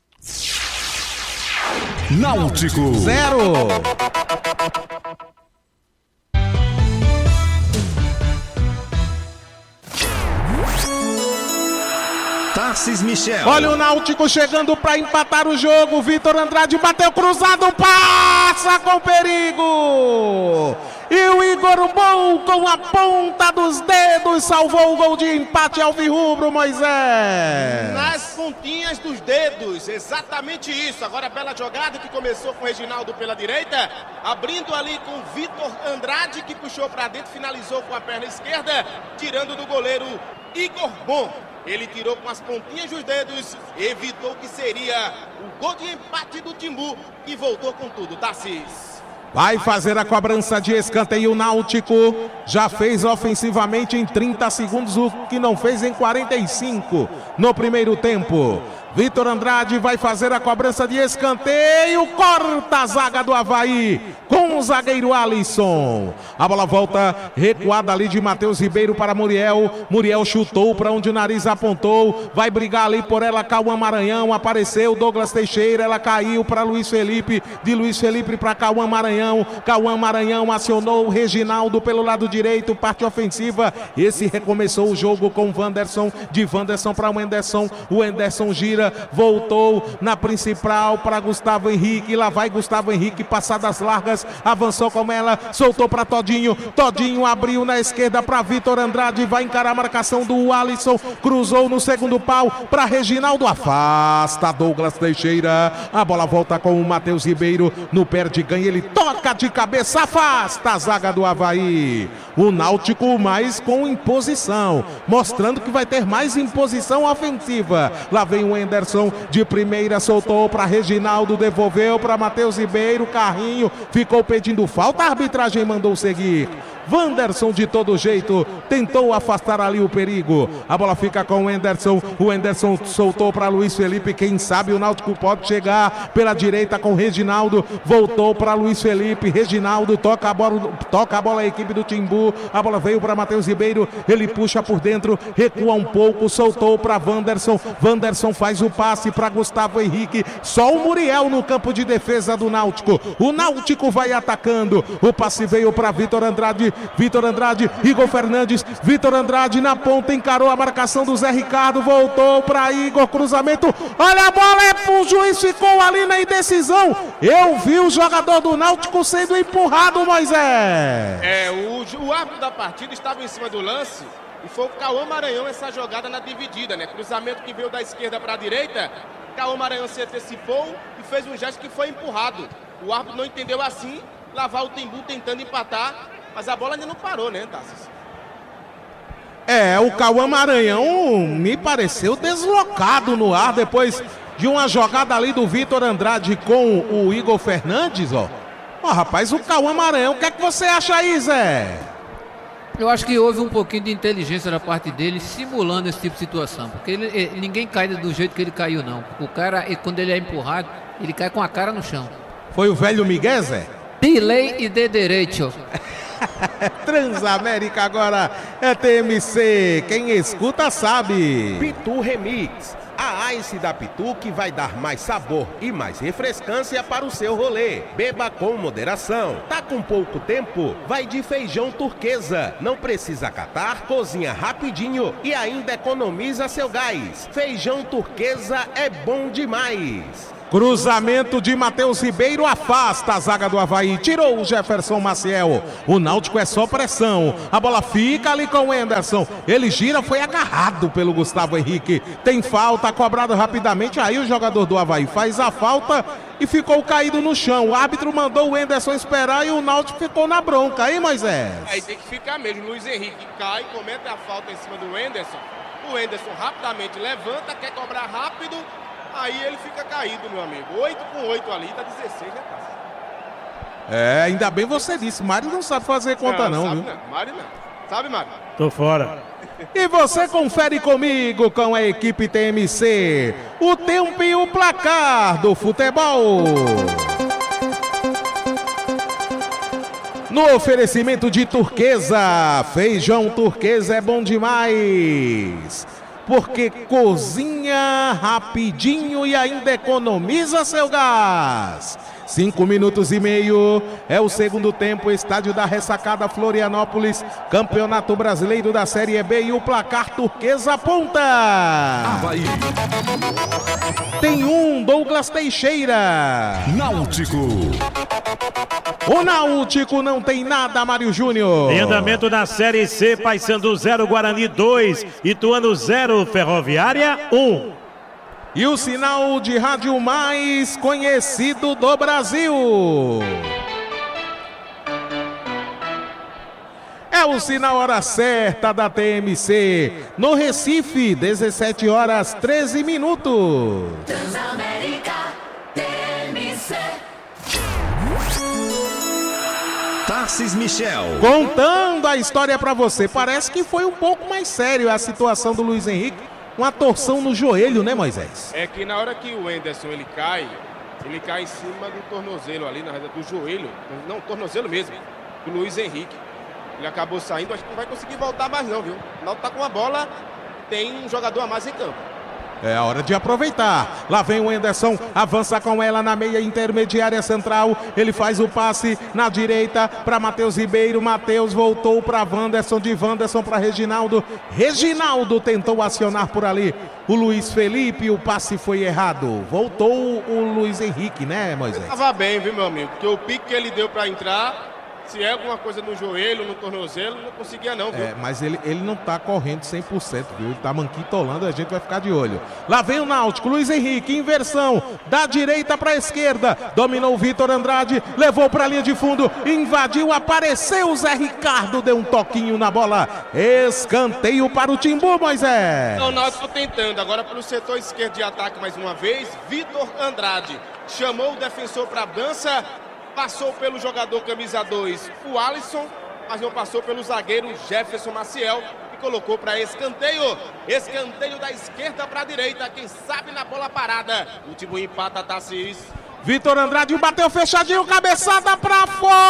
Náutico. Zero. Tarcis Michel. Olha o Náutico chegando para empatar o jogo. Vitor Andrade bateu cruzado, passa com perigo. E o Igor Bom, com a ponta dos dedos, salvou o gol de empate alvirrubro, Moisés. Nas pontinhas dos dedos, exatamente isso. Agora a bela jogada que começou com o Reginaldo pela direita, abrindo ali com o Vitor Andrade, que puxou para dentro, finalizou com a perna esquerda, tirando do goleiro Igor Bom. Ele tirou com as pontinhas dos dedos, evitou que seria o gol de empate do Timbu e voltou com tudo, Tarcis. Vai fazer a cobrança de escanteio. O Náutico já fez ofensivamente em trinta segundos o que não fez em quarenta e cinco no primeiro tempo. Vitor Andrade vai fazer a cobrança de escanteio, corta a zaga do Avaí com o zagueiro Alisson. A bola volta recuada ali de Matheus Ribeiro para Muriel. Muriel chutou para onde o nariz apontou, vai brigar ali por ela Cauã Maranhão, apareceu Douglas Teixeira, ela caiu para Luiz Felipe, de Luiz Felipe para Cauã Maranhão. Cauã Maranhão acionou o Reginaldo pelo lado direito, parte ofensiva. Esse recomeçou o jogo com o Wanderson, de Wanderson para o Enderson. O Enderson gira, voltou na principal para Gustavo Henrique, lá vai Gustavo Henrique, passadas largas, avançou com ela, soltou para Todinho, Todinho abriu na esquerda para Vitor Andrade, vai encarar a marcação do Alisson, cruzou no segundo pau para Reginaldo, afasta Douglas Teixeira, a bola volta com o Matheus Ribeiro, no perde ganha, ele toca de cabeça, afasta a zaga do Avaí. O Náutico mais com imposição, mostrando que vai ter mais imposição ofensiva. Lá vem o Enderson de primeira, soltou para Reginaldo, devolveu para Matheus Ribeiro, carrinho, ficou pedindo falta, a arbitragem mandou seguir. Wanderson de todo jeito tentou afastar ali o perigo, a bola fica com o Enderson, o Enderson soltou para Luiz Felipe, quem sabe o Náutico pode chegar pela direita com o Reginaldo, voltou para Luiz Felipe, Reginaldo toca a bola, toca a bola a equipe do Timbu, a bola veio para Matheus Ribeiro, ele puxa por dentro, recua um pouco, soltou para Wanderson, Wanderson faz o passe para Gustavo Henrique, só o Muriel no campo de defesa do Náutico, o Náutico vai atacando, o passe veio para Vitor Andrade, Vitor Andrade, Igor Fernandes, Vitor Andrade na ponta, encarou a marcação do Zé Ricardo, voltou para Igor, cruzamento, olha a bola, é, o juiz ficou ali na indecisão, eu vi o jogador do Náutico sendo empurrado, Moisés. É, o, o árbitro da partida estava em cima do lance e foi o Cauã Maranhão essa jogada na dividida, né, cruzamento que veio da esquerda para a direita, Cauã Maranhão se antecipou e fez um gesto que foi empurrado, o árbitro não entendeu assim, lá vai o Timbu tentando empatar, mas a bola ainda não parou, né, Tassis? É, o Cauã Maranhão me pareceu deslocado no ar depois de uma jogada ali do Vitor Andrade com o Igor Fernandes, ó. Ó, rapaz, o Cauã Maranhão, o que é que você acha aí, Zé? Eu acho que houve um pouquinho de inteligência da parte dele, simulando esse tipo de situação. Porque ele, ele, ninguém cai do jeito que ele caiu, não. O cara, quando ele é empurrado, ele cai com a cara no chão. Foi o velho Miguel, Zé? De lei e de direito. Transamérica agora é T M C. Quem escuta sabe. Pitu Remix. A Ice da Pitu que vai dar mais sabor e mais refrescância para o seu rolê. Beba com moderação. Tá com pouco tempo? Vai de feijão turquesa. Não precisa catar, cozinha rapidinho e ainda economiza seu gás. Feijão turquesa é bom demais. Cruzamento de Matheus Ribeiro afasta a zaga do Avaí, tirou o Jefferson Maciel. O Náutico é só pressão. A bola fica ali com o Anderson. Ele gira, foi agarrado pelo Gustavo Henrique. Tem falta, cobrado rapidamente. Aí o jogador do Avaí faz a falta e ficou caído no chão. O árbitro mandou o Anderson esperar e o Náutico ficou na bronca, aí, Moisés? Aí tem que ficar mesmo. Luiz Henrique cai, comete a falta em cima do Anderson. O Anderson rapidamente levanta, quer cobrar rápido. Aí ele fica caído, meu amigo. oito com oito ali, dá dezesseis, né, Cássio? É, ainda bem você disse. Mário não sabe fazer conta, não, não viu? Não. Mário não. Sabe, Mário? Tô fora. E você confere comigo com a equipe T M C. O tempo e o placar do futebol. No oferecimento de Turquesa. Feijão Turquesa é bom demais. Porque cozinha rapidinho e ainda economiza seu gás. Cinco minutos e meio, é o segundo tempo, estádio da Ressacada Florianópolis, Campeonato Brasileiro da Série B e o placar Turquesa aponta. Avaí. Tem um, Douglas Teixeira. Náutico. O Náutico não tem nada, Mário Júnior. Em andamento na Série C, Paysandu zero, Guarani dois, Ituano zero, Ferroviária um. E o sinal de rádio mais conhecido do Brasil. É o sinal hora certa da T M C. No Recife, dezessete horas treze minutos. Transamérica, T M C. Tarcis Michel. Contando a história pra você. Parece que foi um pouco mais sério a situação do Luiz Henrique. Uma torção no joelho, né, Moisés? É que na hora que o Anderson ele cai, ele cai em cima do tornozelo ali, na verdade, do joelho. Não, tornozelo mesmo. Do Luiz Henrique. Ele acabou saindo, acho que não vai conseguir voltar mais não, viu? O Náutico tá com a bola, tem um jogador a mais em campo. É a hora de aproveitar. Lá vem o Anderson, avança com ela na meia intermediária central. Ele faz o passe na direita para Matheus Ribeiro. Matheus voltou para Wanderson, de Wanderson para Reginaldo. Reginaldo tentou acionar por ali o Luiz Felipe. O passe foi errado. Voltou o Luiz Henrique, né, Moisés? Ele tava bem, viu, meu amigo? Porque o pique que ele deu para entrar, se é alguma coisa no joelho, no tornozelo, não conseguia não, viu? É, mas ele, ele não tá correndo cem por cento, viu? Ele tá manquitolando, a gente vai ficar de olho. Lá vem o Náutico, Luiz Henrique, inversão, da direita pra esquerda, dominou o Vitor Andrade, levou pra linha de fundo, invadiu, apareceu o Zé Ricardo, deu um toquinho na bola, escanteio para o Timbu, Moisés. O Náutico tentando, agora pelo setor esquerdo de ataque mais uma vez, Vitor Andrade, chamou o defensor pra dança, passou pelo jogador camisa dois, o Alisson, mas não passou pelo zagueiro Jefferson Maciel, que colocou para escanteio. Escanteio da esquerda para a direita, quem sabe na bola parada. O Timbu empata, Tassis. Vitor Andrade bateu fechadinho, cabeçada para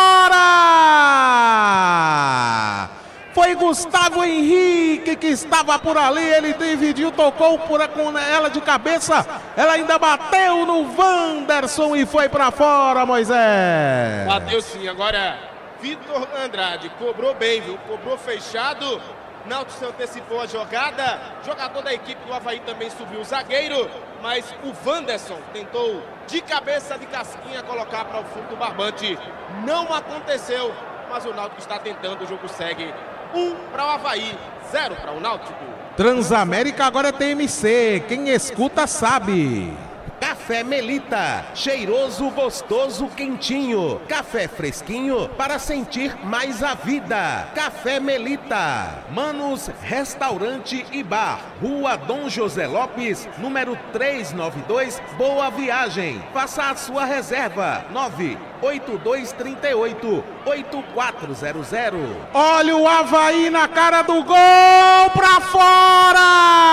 fora! Foi Gustavo Henrique que estava por ali, ele dividiu, tocou por, com ela de cabeça, ela ainda bateu no Wanderson e foi para fora, Moisés. Bateu sim, agora Vitor Andrade cobrou bem, viu? Cobrou fechado, Náutico se antecipou a jogada, jogador da equipe do Avaí também subiu o zagueiro, mas o Wanderson tentou de cabeça, de casquinha, colocar para o fundo do barbante, não aconteceu, mas o Náutico está tentando, o jogo segue. Um para o Avaí, zero para o Náutico. Transamérica agora é T M C, quem escuta sabe. Café Café Melita, cheiroso, gostoso, quentinho. Café fresquinho para sentir mais a vida. Café Melita. Manos Restaurante e Bar, Rua Dom José Lopes, número trezentos e noventa e dois, Boa Viagem. Faça a sua reserva, nove oito dois três oito, oito quatro zero zero. Olha o Avaí na cara do gol, pra fora!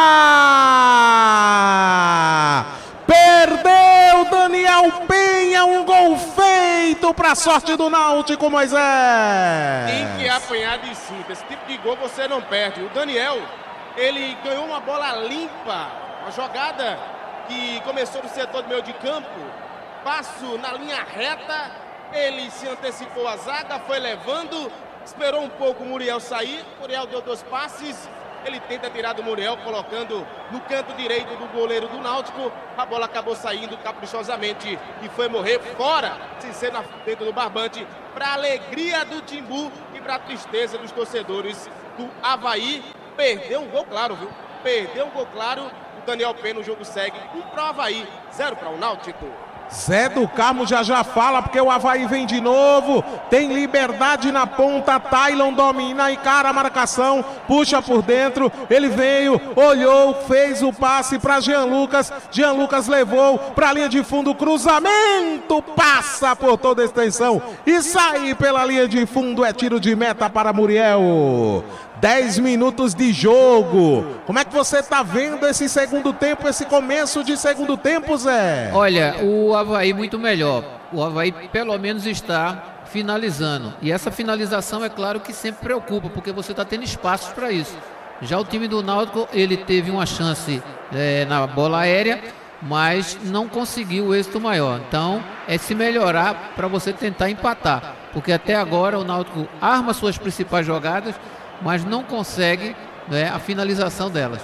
Perdeu Daniel Penha, um gol feito pra sorte do Náutico, Moisés. Tem que apanhar de cinta, esse tipo de gol você não perde. O Daniel, ele ganhou uma bola limpa, uma jogada que começou no setor do meio de campo, passo na linha reta, ele se antecipou à zaga, foi levando, esperou um pouco o Muriel sair, o Muriel deu dois passes, ele tenta tirar do Muriel, colocando no canto direito do goleiro do Náutico, a bola acabou saindo caprichosamente e foi morrer fora, sem ser na dentro do barbante, para alegria do Timbu e para tristeza dos torcedores do Avaí. Perdeu um gol claro, viu? Perdeu um gol claro, o Daniel Penha no jogo segue, um para o Avaí, zero para o Náutico. Zé do Carmo já já fala, porque o Avaí vem de novo, tem liberdade na ponta, Tailon domina, encara a marcação, puxa por dentro, ele veio, olhou, fez o passe para Jean Lucas, Jean Lucas levou para a linha de fundo, cruzamento, passa por toda a extensão e sai pela linha de fundo, é tiro de meta para Muriel. dez minutos de jogo. Como é que você está vendo esse segundo tempo, esse começo de segundo tempo, Zé? Olha, o Avaí muito melhor. O Avaí pelo menos está finalizando. E essa finalização é claro que sempre preocupa, porque você está tendo espaços para isso. Já o time do Náutico, ele teve uma chance é, na bola aérea, mas não conseguiu o êxito maior. Então, é se melhorar para você tentar empatar. Porque até agora o Náutico arma suas principais jogadas, mas não consegue, né, a finalização delas.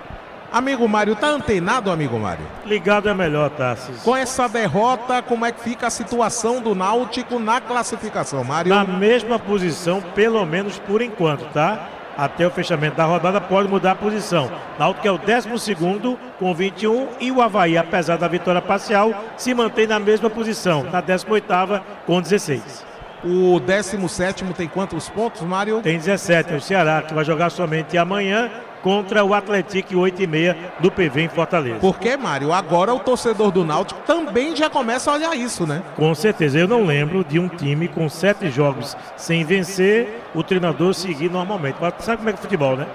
Amigo Mário, tá antenado, amigo Mário? Ligado é melhor, Tassis. Com essa derrota, como é que fica a situação do Náutico na classificação, Mário? Na mesma posição, pelo menos por enquanto, tá? Até o fechamento da rodada pode mudar a posição. Náutico é o décimo segundo com vinte e um e o Avaí, apesar da vitória parcial, se mantém na mesma posição, na décima oitava com dezesseis. O décimo sétimo tem quantos pontos, Mário? Tem dezessete, é o Ceará, que vai jogar somente amanhã contra o Atlético, oito e meia do P V em Fortaleza. Porque, Mário, agora o torcedor do Náutico também já começa a olhar isso, né? Com certeza, eu não lembro de um time com sete jogos sem vencer, o treinador seguir normalmente. Mas sabe como é que é futebol, né?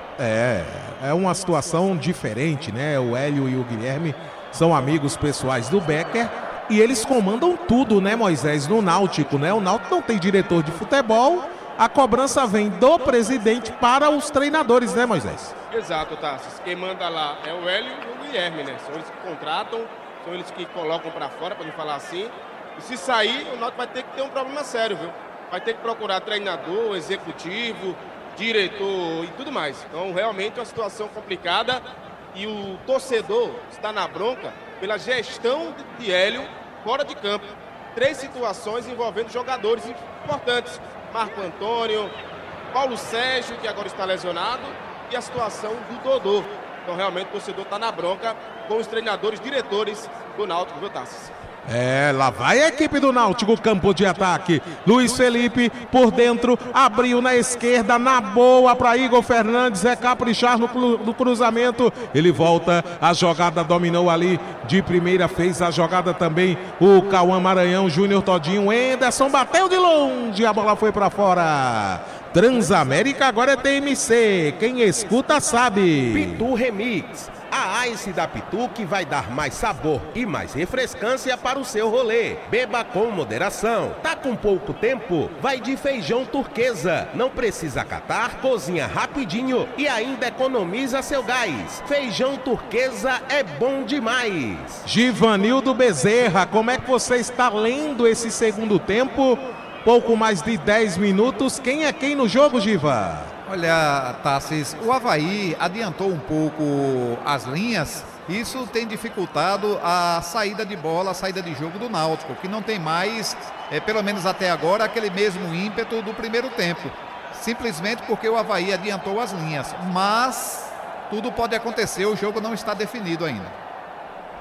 É, é uma situação diferente, né? O Hélio e o Guilherme são amigos pessoais do Becker. E eles comandam tudo, né, Moisés, no Náutico, né? O Náutico não tem diretor de futebol, a cobrança vem do presidente para os treinadores, né, Moisés? Exato, Tassis. Quem manda lá é o Hélio e o Guilherme, né? São eles que contratam, são eles que colocam para fora, para não falar assim. E se sair, o Náutico vai ter que ter um problema sério, viu? Vai ter que procurar treinador, executivo, diretor e tudo mais. Então, realmente é uma situação complicada e o torcedor está na bronca pela gestão de Hélio fora de campo. Três situações envolvendo jogadores importantes. Marco Antônio, Paulo Sérgio, que agora está lesionado, e a situação do Dodô. Então, realmente, o torcedor está na bronca com os treinadores, diretores do Náutico, viu, Tassis? É, lá vai a equipe do Náutico, campo de ataque. Luiz Felipe por dentro, abriu na esquerda, na boa para Igor Fernandes, é caprichar no, no cruzamento. Ele volta, a jogada dominou ali de primeira, fez a jogada também o Cauã Maranhão, Júnior Todinho, Enderson bateu de longe, a bola foi para fora. Transamérica agora é T M C, quem escuta sabe. Pitu Remix, a Ice da Pitu que vai dar mais sabor e mais refrescância para o seu rolê. Beba com moderação. Tá com pouco tempo? Vai de feijão turquesa. Não precisa catar, cozinha rapidinho e ainda economiza seu gás. Feijão turquesa é bom demais. Givanildo Bezerra, como é que você está lendo esse segundo tempo? Pouco mais de dez minutos. Quem é quem no jogo, Giva? Olha, Tassis, o Avaí adiantou um pouco as linhas. Isso tem dificultado a saída de bola, a saída de jogo do Náutico, que não tem mais, é, pelo menos até agora, aquele mesmo ímpeto do primeiro tempo. Simplesmente porque o Avaí adiantou as linhas. Mas tudo pode acontecer, o jogo não está definido ainda.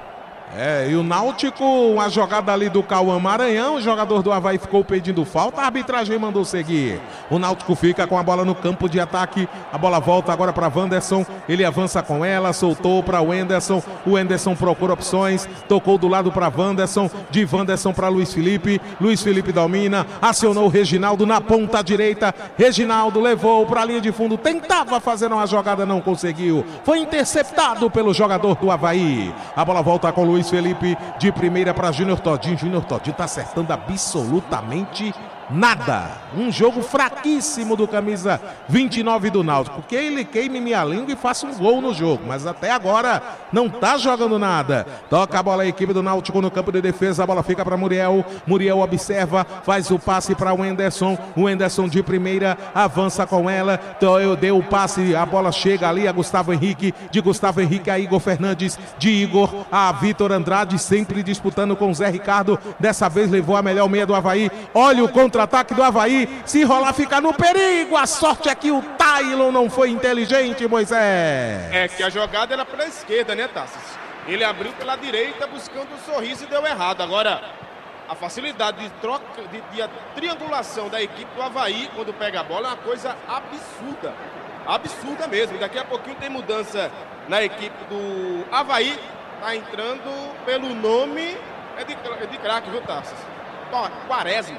É, e o Náutico, uma jogada ali do Cauã Maranhão, o jogador do Avaí ficou pedindo falta, a arbitragem mandou seguir. O Náutico fica com a bola no campo de ataque, a bola volta agora para Wanderson, ele avança com ela, soltou para o Wenderson, o Wenderson procura opções, tocou do lado para Wanderson, de Wanderson para Luiz Felipe, Luiz Felipe domina, acionou o Reginaldo na ponta direita, Reginaldo levou para a linha de fundo, tentava fazer uma jogada, não conseguiu, foi interceptado pelo jogador do Avaí. A bola volta com o Luiz Luiz Felipe de primeira para Júnior Todinho. Júnior Todinho está acertando absolutamente nada. Um jogo fraquíssimo do camisa vinte e nove do Náutico. Que ele queime minha língua e faça um gol no jogo. Mas até agora não está jogando nada. Toca a bola a equipe do Náutico no campo de defesa. A bola fica para Muriel. Muriel observa, faz o passe para o Wenderson. O Wenderson de primeira avança com ela. Então eu dei o passe, a bola chega ali a Gustavo Henrique. De Gustavo Henrique a Igor Fernandes. De Igor a Vitor Andrade, sempre disputando com o Zé Ricardo. Dessa vez levou a melhor meia do Avaí. Olha o contra ataque do Avaí, se rolar fica no perigo, a sorte é que o Tailon não foi inteligente, Moisés. É que a jogada era pela esquerda, né, Tassis? Ele abriu pela direita buscando o sorriso e deu errado. Agora, a facilidade de troca, de, de triangulação da equipe do Avaí quando pega a bola é uma coisa absurda, absurda mesmo. Daqui a pouquinho tem mudança na equipe do Avaí, tá entrando pelo nome, é de, é de craque, viu, Tassis? Quaresma.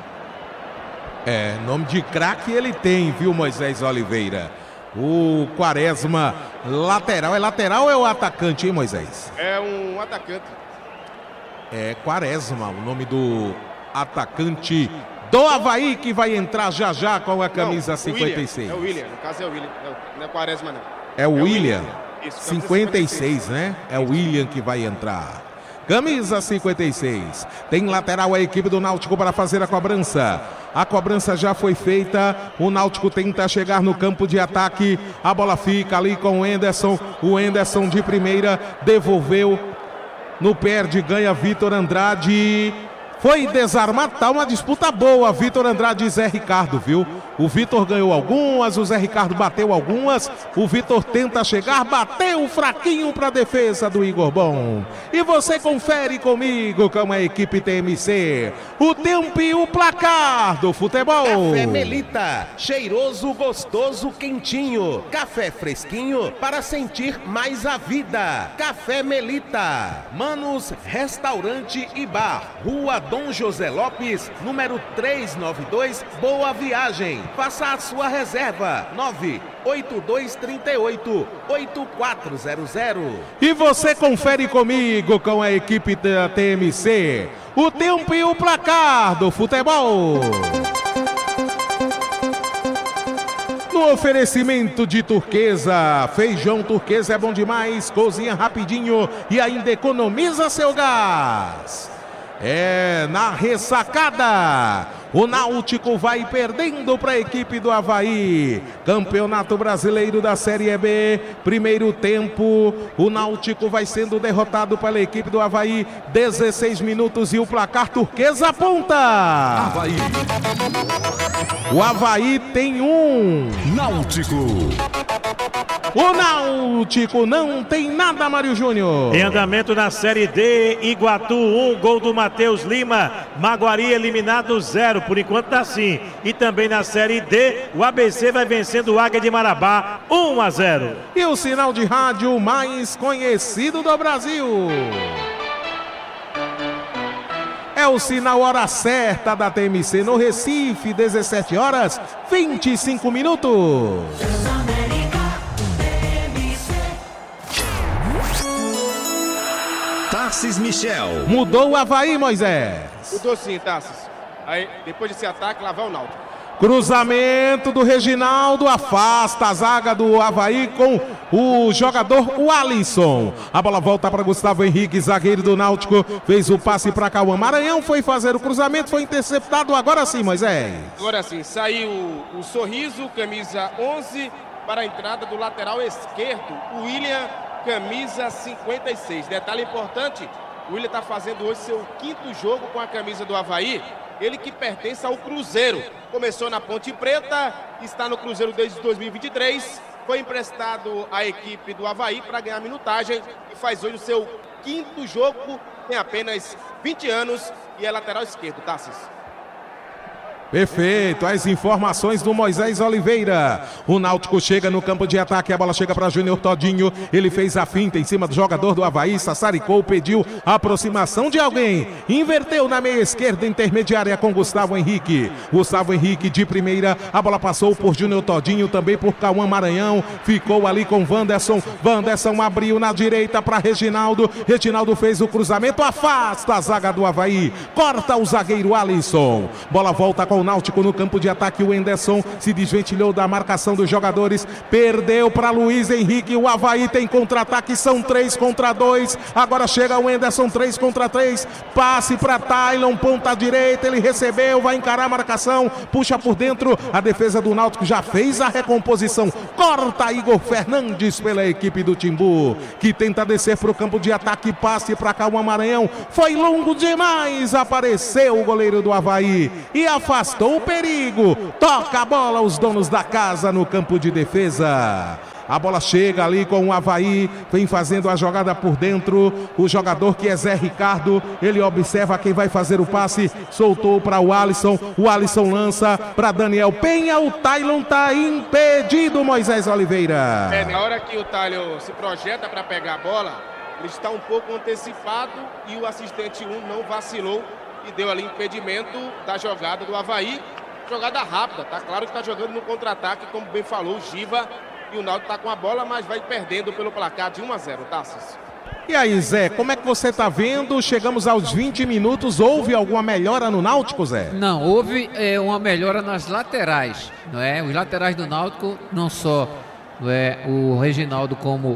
É, nome de craque ele tem, viu, Moisés Oliveira? O Quaresma, lateral. É lateral ou é o atacante, hein, Moisés? É um atacante. É Quaresma, o nome do atacante do Avaí, que vai entrar já já com a camisa não, cinquenta e seis. É o William, no caso é o William, não é Quaresma não. É o é William, William. Isso, cinquenta e seis, né? É o William que vai entrar. Camisa cinquenta e seis. Tem lateral a equipe do Náutico para fazer a cobrança. A cobrança já foi feita. O Náutico tenta chegar no campo de ataque. A bola fica ali com o Enderson. O Enderson de primeira devolveu. No perde, ganha Vitor Andrade. Foi desarmado, tá uma disputa boa, Vitor Andrade e Zé Ricardo, viu? O Vitor ganhou algumas, o Zé Ricardo bateu algumas, o Vitor tenta chegar, bateu fraquinho para a defesa do Igor Bom. E você confere comigo com a equipe T M C, o tempo e o placar do futebol. Café Melita, cheiroso, gostoso, quentinho, café fresquinho para sentir mais a vida. Café Melita, Manos Restaurante e Bar, Rua Dom José Lopes, número trezentos e noventa e dois, Boa Viagem. Faça a sua reserva, nove oito dois três oito, oito quatro zero zero. E você confere comigo com a equipe da T M C, o tempo e o placar do futebol. No oferecimento de Turquesa, feijão Turquesa é bom demais, cozinha rapidinho e ainda economiza seu gás. É na ressacada, o Náutico vai perdendo para a equipe do Avaí. Campeonato Brasileiro da Série B, primeiro tempo, o Náutico vai sendo derrotado pela equipe do Avaí, dezesseis minutos e o placar Turquesa aponta. Avaí. O Avaí tem um. Náutico. O Náutico não tem nada, Mário Júnior. Em andamento na Série D, Iguatu um, gol do Matheus Lima. Maguari eliminado zero, por enquanto tá assim. E também na Série D, o A B C vai vencendo o Águia de Marabá um a zero. E o sinal de rádio mais conhecido do Brasil. É o sinal hora certa da T M C no Recife, dezessete horas, vinte e cinco minutos. Tassis Michel. Mudou o Avaí, Moisés. Mudou sim, Tassis. Aí, depois desse ataque, lá vai o Náutico. Cruzamento do Reginaldo, afasta a zaga do Avaí com o jogador o Alisson. A bola volta para Gustavo Henrique, zagueiro do Náutico. Fez o passe para Cauã Maranhão, foi fazer o cruzamento, foi interceptado. Agora sim, Moisés. Agora sim, saiu o Sorriso, camisa onze, para a entrada do lateral esquerdo, o William, camisa cinquenta e seis. Detalhe importante, o William está fazendo hoje seu quinto jogo com a camisa do Avaí. Ele que pertence ao Cruzeiro. Começou na Ponte Preta, está no Cruzeiro desde dois mil e vinte e três. Foi emprestado à equipe do Avaí para ganhar minutagem e faz hoje o seu quinto jogo, tem apenas vinte anos e é lateral esquerdo, Tassis. Perfeito, as informações do Moisés Oliveira. O Náutico chega no campo de ataque, a bola chega para Júnior Todinho. Ele fez a finta em cima do jogador do Avaí, sassaricou, pediu a aproximação de alguém. Inverteu na meia esquerda intermediária com Gustavo Henrique. Gustavo Henrique de primeira, a bola passou por Júnior Todinho, também por Cauã Maranhão. Ficou ali com Wanderson. Wanderson abriu na direita para Reginaldo. Reginaldo fez o cruzamento, afasta a zaga do Avaí. Corta o zagueiro Alisson. Bola volta com o Náutico no campo de ataque. O Enderson se desventilhou da marcação dos jogadores, perdeu para Luiz Henrique. O Avaí tem contra-ataque, são três contra dois. Agora chega o Enderson, três contra três. Passe para Tailon, ponta direita. Ele recebeu, vai encarar a marcação, puxa por dentro. A defesa do Náutico já fez a recomposição. Corta Igor Fernandes pela equipe do Timbu, que tenta descer para o campo de ataque. Passe para Cauã Maranhão, foi longo demais. Apareceu o goleiro do Avaí e afastou o perigo. Toca a bola os donos da casa no campo de defesa. A bola chega ali com o Avaí, vem fazendo a jogada por dentro. O jogador que é Zé Ricardo, ele observa quem vai fazer o passe, soltou para o Alisson. O Alisson lança para Daniel Penha. O Tailon está impedido, Moisés Oliveira. É, na hora que o Tailon se projeta para pegar a bola, ele está um pouco antecipado e o assistente um não vacilou e deu ali impedimento da jogada do Avaí. Jogada rápida, tá claro que está jogando no contra-ataque, como bem falou o Giva, e o Náutico está com a bola, mas vai perdendo pelo placar de um a zero, Tassis. E aí, Zé, como é que você está vendo? Chegamos aos vinte minutos, houve alguma melhora no Náutico, Zé? Não, houve é, uma melhora nas laterais, não é? Os laterais do Náutico, não só não é, o Reginaldo como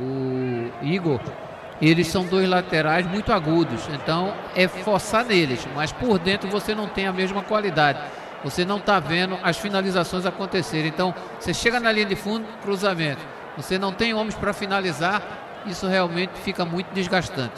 o Igor, eles são dois laterais muito agudos, então é forçar neles, mas por dentro você não tem a mesma qualidade. Você não está vendo as finalizações acontecerem. Então, você chega na linha de fundo, cruzamento. Você não tem homens para finalizar, isso realmente fica muito desgastante.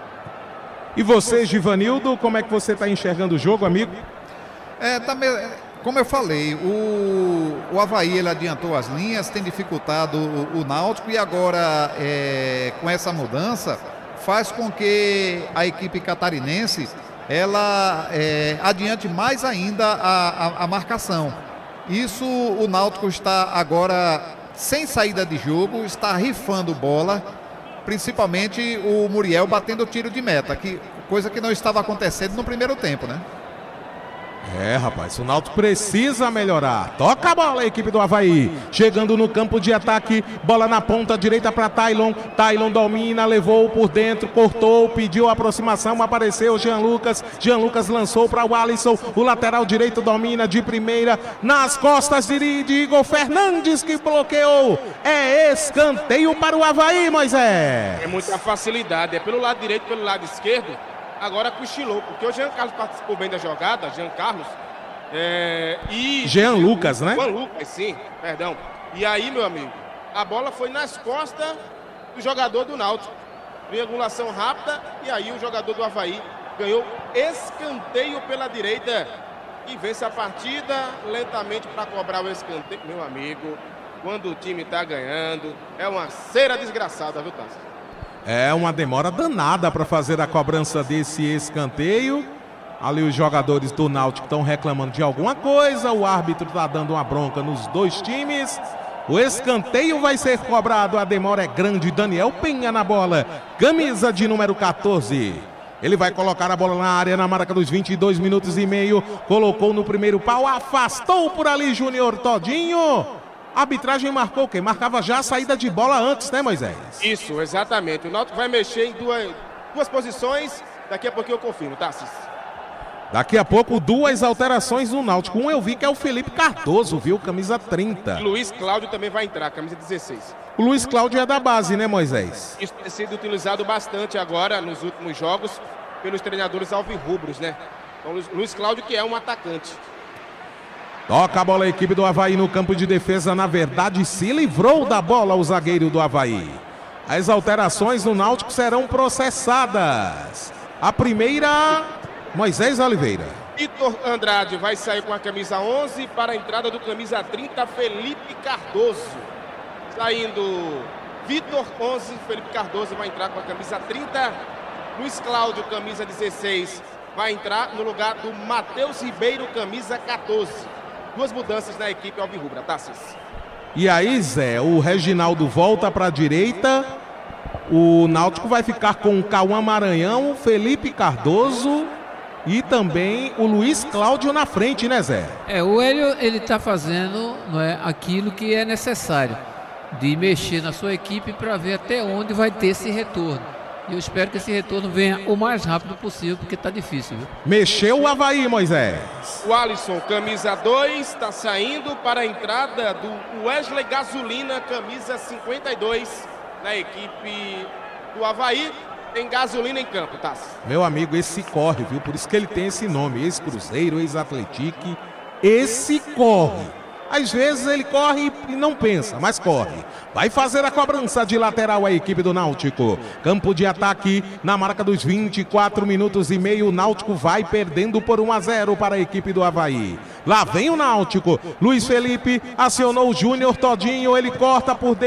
E você, Givanildo, como é que você está enxergando o jogo, amigo? É, também, como eu falei, o, o Avaí ele adiantou as linhas, tem dificultado o, o Náutico e agora, é, com essa mudança, faz com que a equipe catarinense ela é, adiante mais ainda a, a, a marcação. Isso o Náutico está agora sem saída de jogo, está rifando bola, principalmente o Muriel batendo tiro de meta, que, coisa que não estava acontecendo no primeiro tempo, né? É, rapaz, o Náutico precisa melhorar. Toca a bola a equipe do Avaí. Chegando no campo de ataque, bola na ponta direita para Tailon. Tailon domina, levou por dentro, cortou, pediu aproximação, apareceu Jean Lucas. Jean Lucas lançou para o Alisson. O lateral direito domina de primeira, nas costas de, de Igor Fernandes, que bloqueou. É escanteio para o Avaí, Moisés. É muita facilidade, é pelo lado direito, pelo lado esquerdo. Agora cochilou, porque o Jean Carlos participou bem da jogada, Jean Carlos. É, e Jean Lucas, né? Jean Lucas, sim, perdão. E aí, meu amigo, a bola foi nas costas do jogador do Náutico. Triangulação rápida, e aí o jogador do Avaí ganhou escanteio pela direita e vence a partida lentamente para cobrar o escanteio. Meu amigo, quando o time está ganhando, é uma cera desgraçada, viu, Tassi? É uma demora danada para fazer a cobrança desse escanteio. Ali os jogadores do Náutico estão reclamando de alguma coisa. O árbitro está dando uma bronca nos dois times. O escanteio vai ser cobrado. A demora é grande. Daniel Penha na bola. Camisa de número quatorze. Ele vai colocar a bola na área na marca dos vinte e dois minutos e meio. Colocou no primeiro pau. Afastou por ali Júnior Todinho. A arbitragem marcou o quê? Marcava já a saída de bola antes, né, Moisés? Isso, exatamente. O Náutico vai mexer em duas, duas posições. Daqui a pouquinho eu confirmo, Tassis. Daqui a pouco, duas alterações no Náutico. Um eu vi que é o Felipe Cardoso, viu? Camisa trinta. E Luiz Cláudio também vai entrar, camisa dezesseis. O Luiz Cláudio é da base, né, Moisés? Isso tem sido utilizado bastante agora, nos últimos jogos, pelos treinadores alvirrubros, né? Então, Luiz Cláudio, que é um atacante. Toca a bola a equipe do Avaí no campo de defesa. Na verdade, se livrou da bola o zagueiro do Avaí. As alterações no Náutico serão processadas. A primeira, Moisés Oliveira. Vitor Andrade vai sair com a camisa onze para a entrada do camisa trinta, Felipe Cardoso. Saindo Vitor, onze. Felipe Cardoso vai entrar com a camisa trinta. Luiz Cláudio, camisa dezesseis, vai entrar no lugar do Matheus Ribeiro, camisa quatorze. Duas mudanças na equipe alvirrubra, Tassis. E aí, Zé, o Reginaldo volta para a direita. O Náutico vai ficar com o Cauã Maranhão, Felipe Cardoso e também o Luiz Cláudio na frente, né, Zé? É, o Hélio, ele tá fazendo, não é, aquilo que é necessário, de mexer na sua equipe para ver até onde vai ter esse retorno. E eu espero que esse retorno venha o mais rápido possível, porque tá difícil, viu? Mexeu o Avaí, Moisés. O Alisson, camisa dois, está saindo para a entrada do Wesley Gasolina, camisa cinquenta e dois, na equipe do Avaí. Tem gasolina em campo, Tassi. Meu amigo, esse corre, viu? Por isso que ele tem esse nome, ex-Cruzeiro, ex-Atletique. Esse corre. Às vezes ele corre e não pensa, mas corre. Vai fazer a cobrança de lateral a equipe do Náutico. Campo de ataque na marca dos vinte e quatro minutos e meio. O Náutico vai perdendo por um a zero para a equipe do Avaí. Lá vem o Náutico. Luiz Felipe acionou o Júnior Todinho. Ele corta por dentro.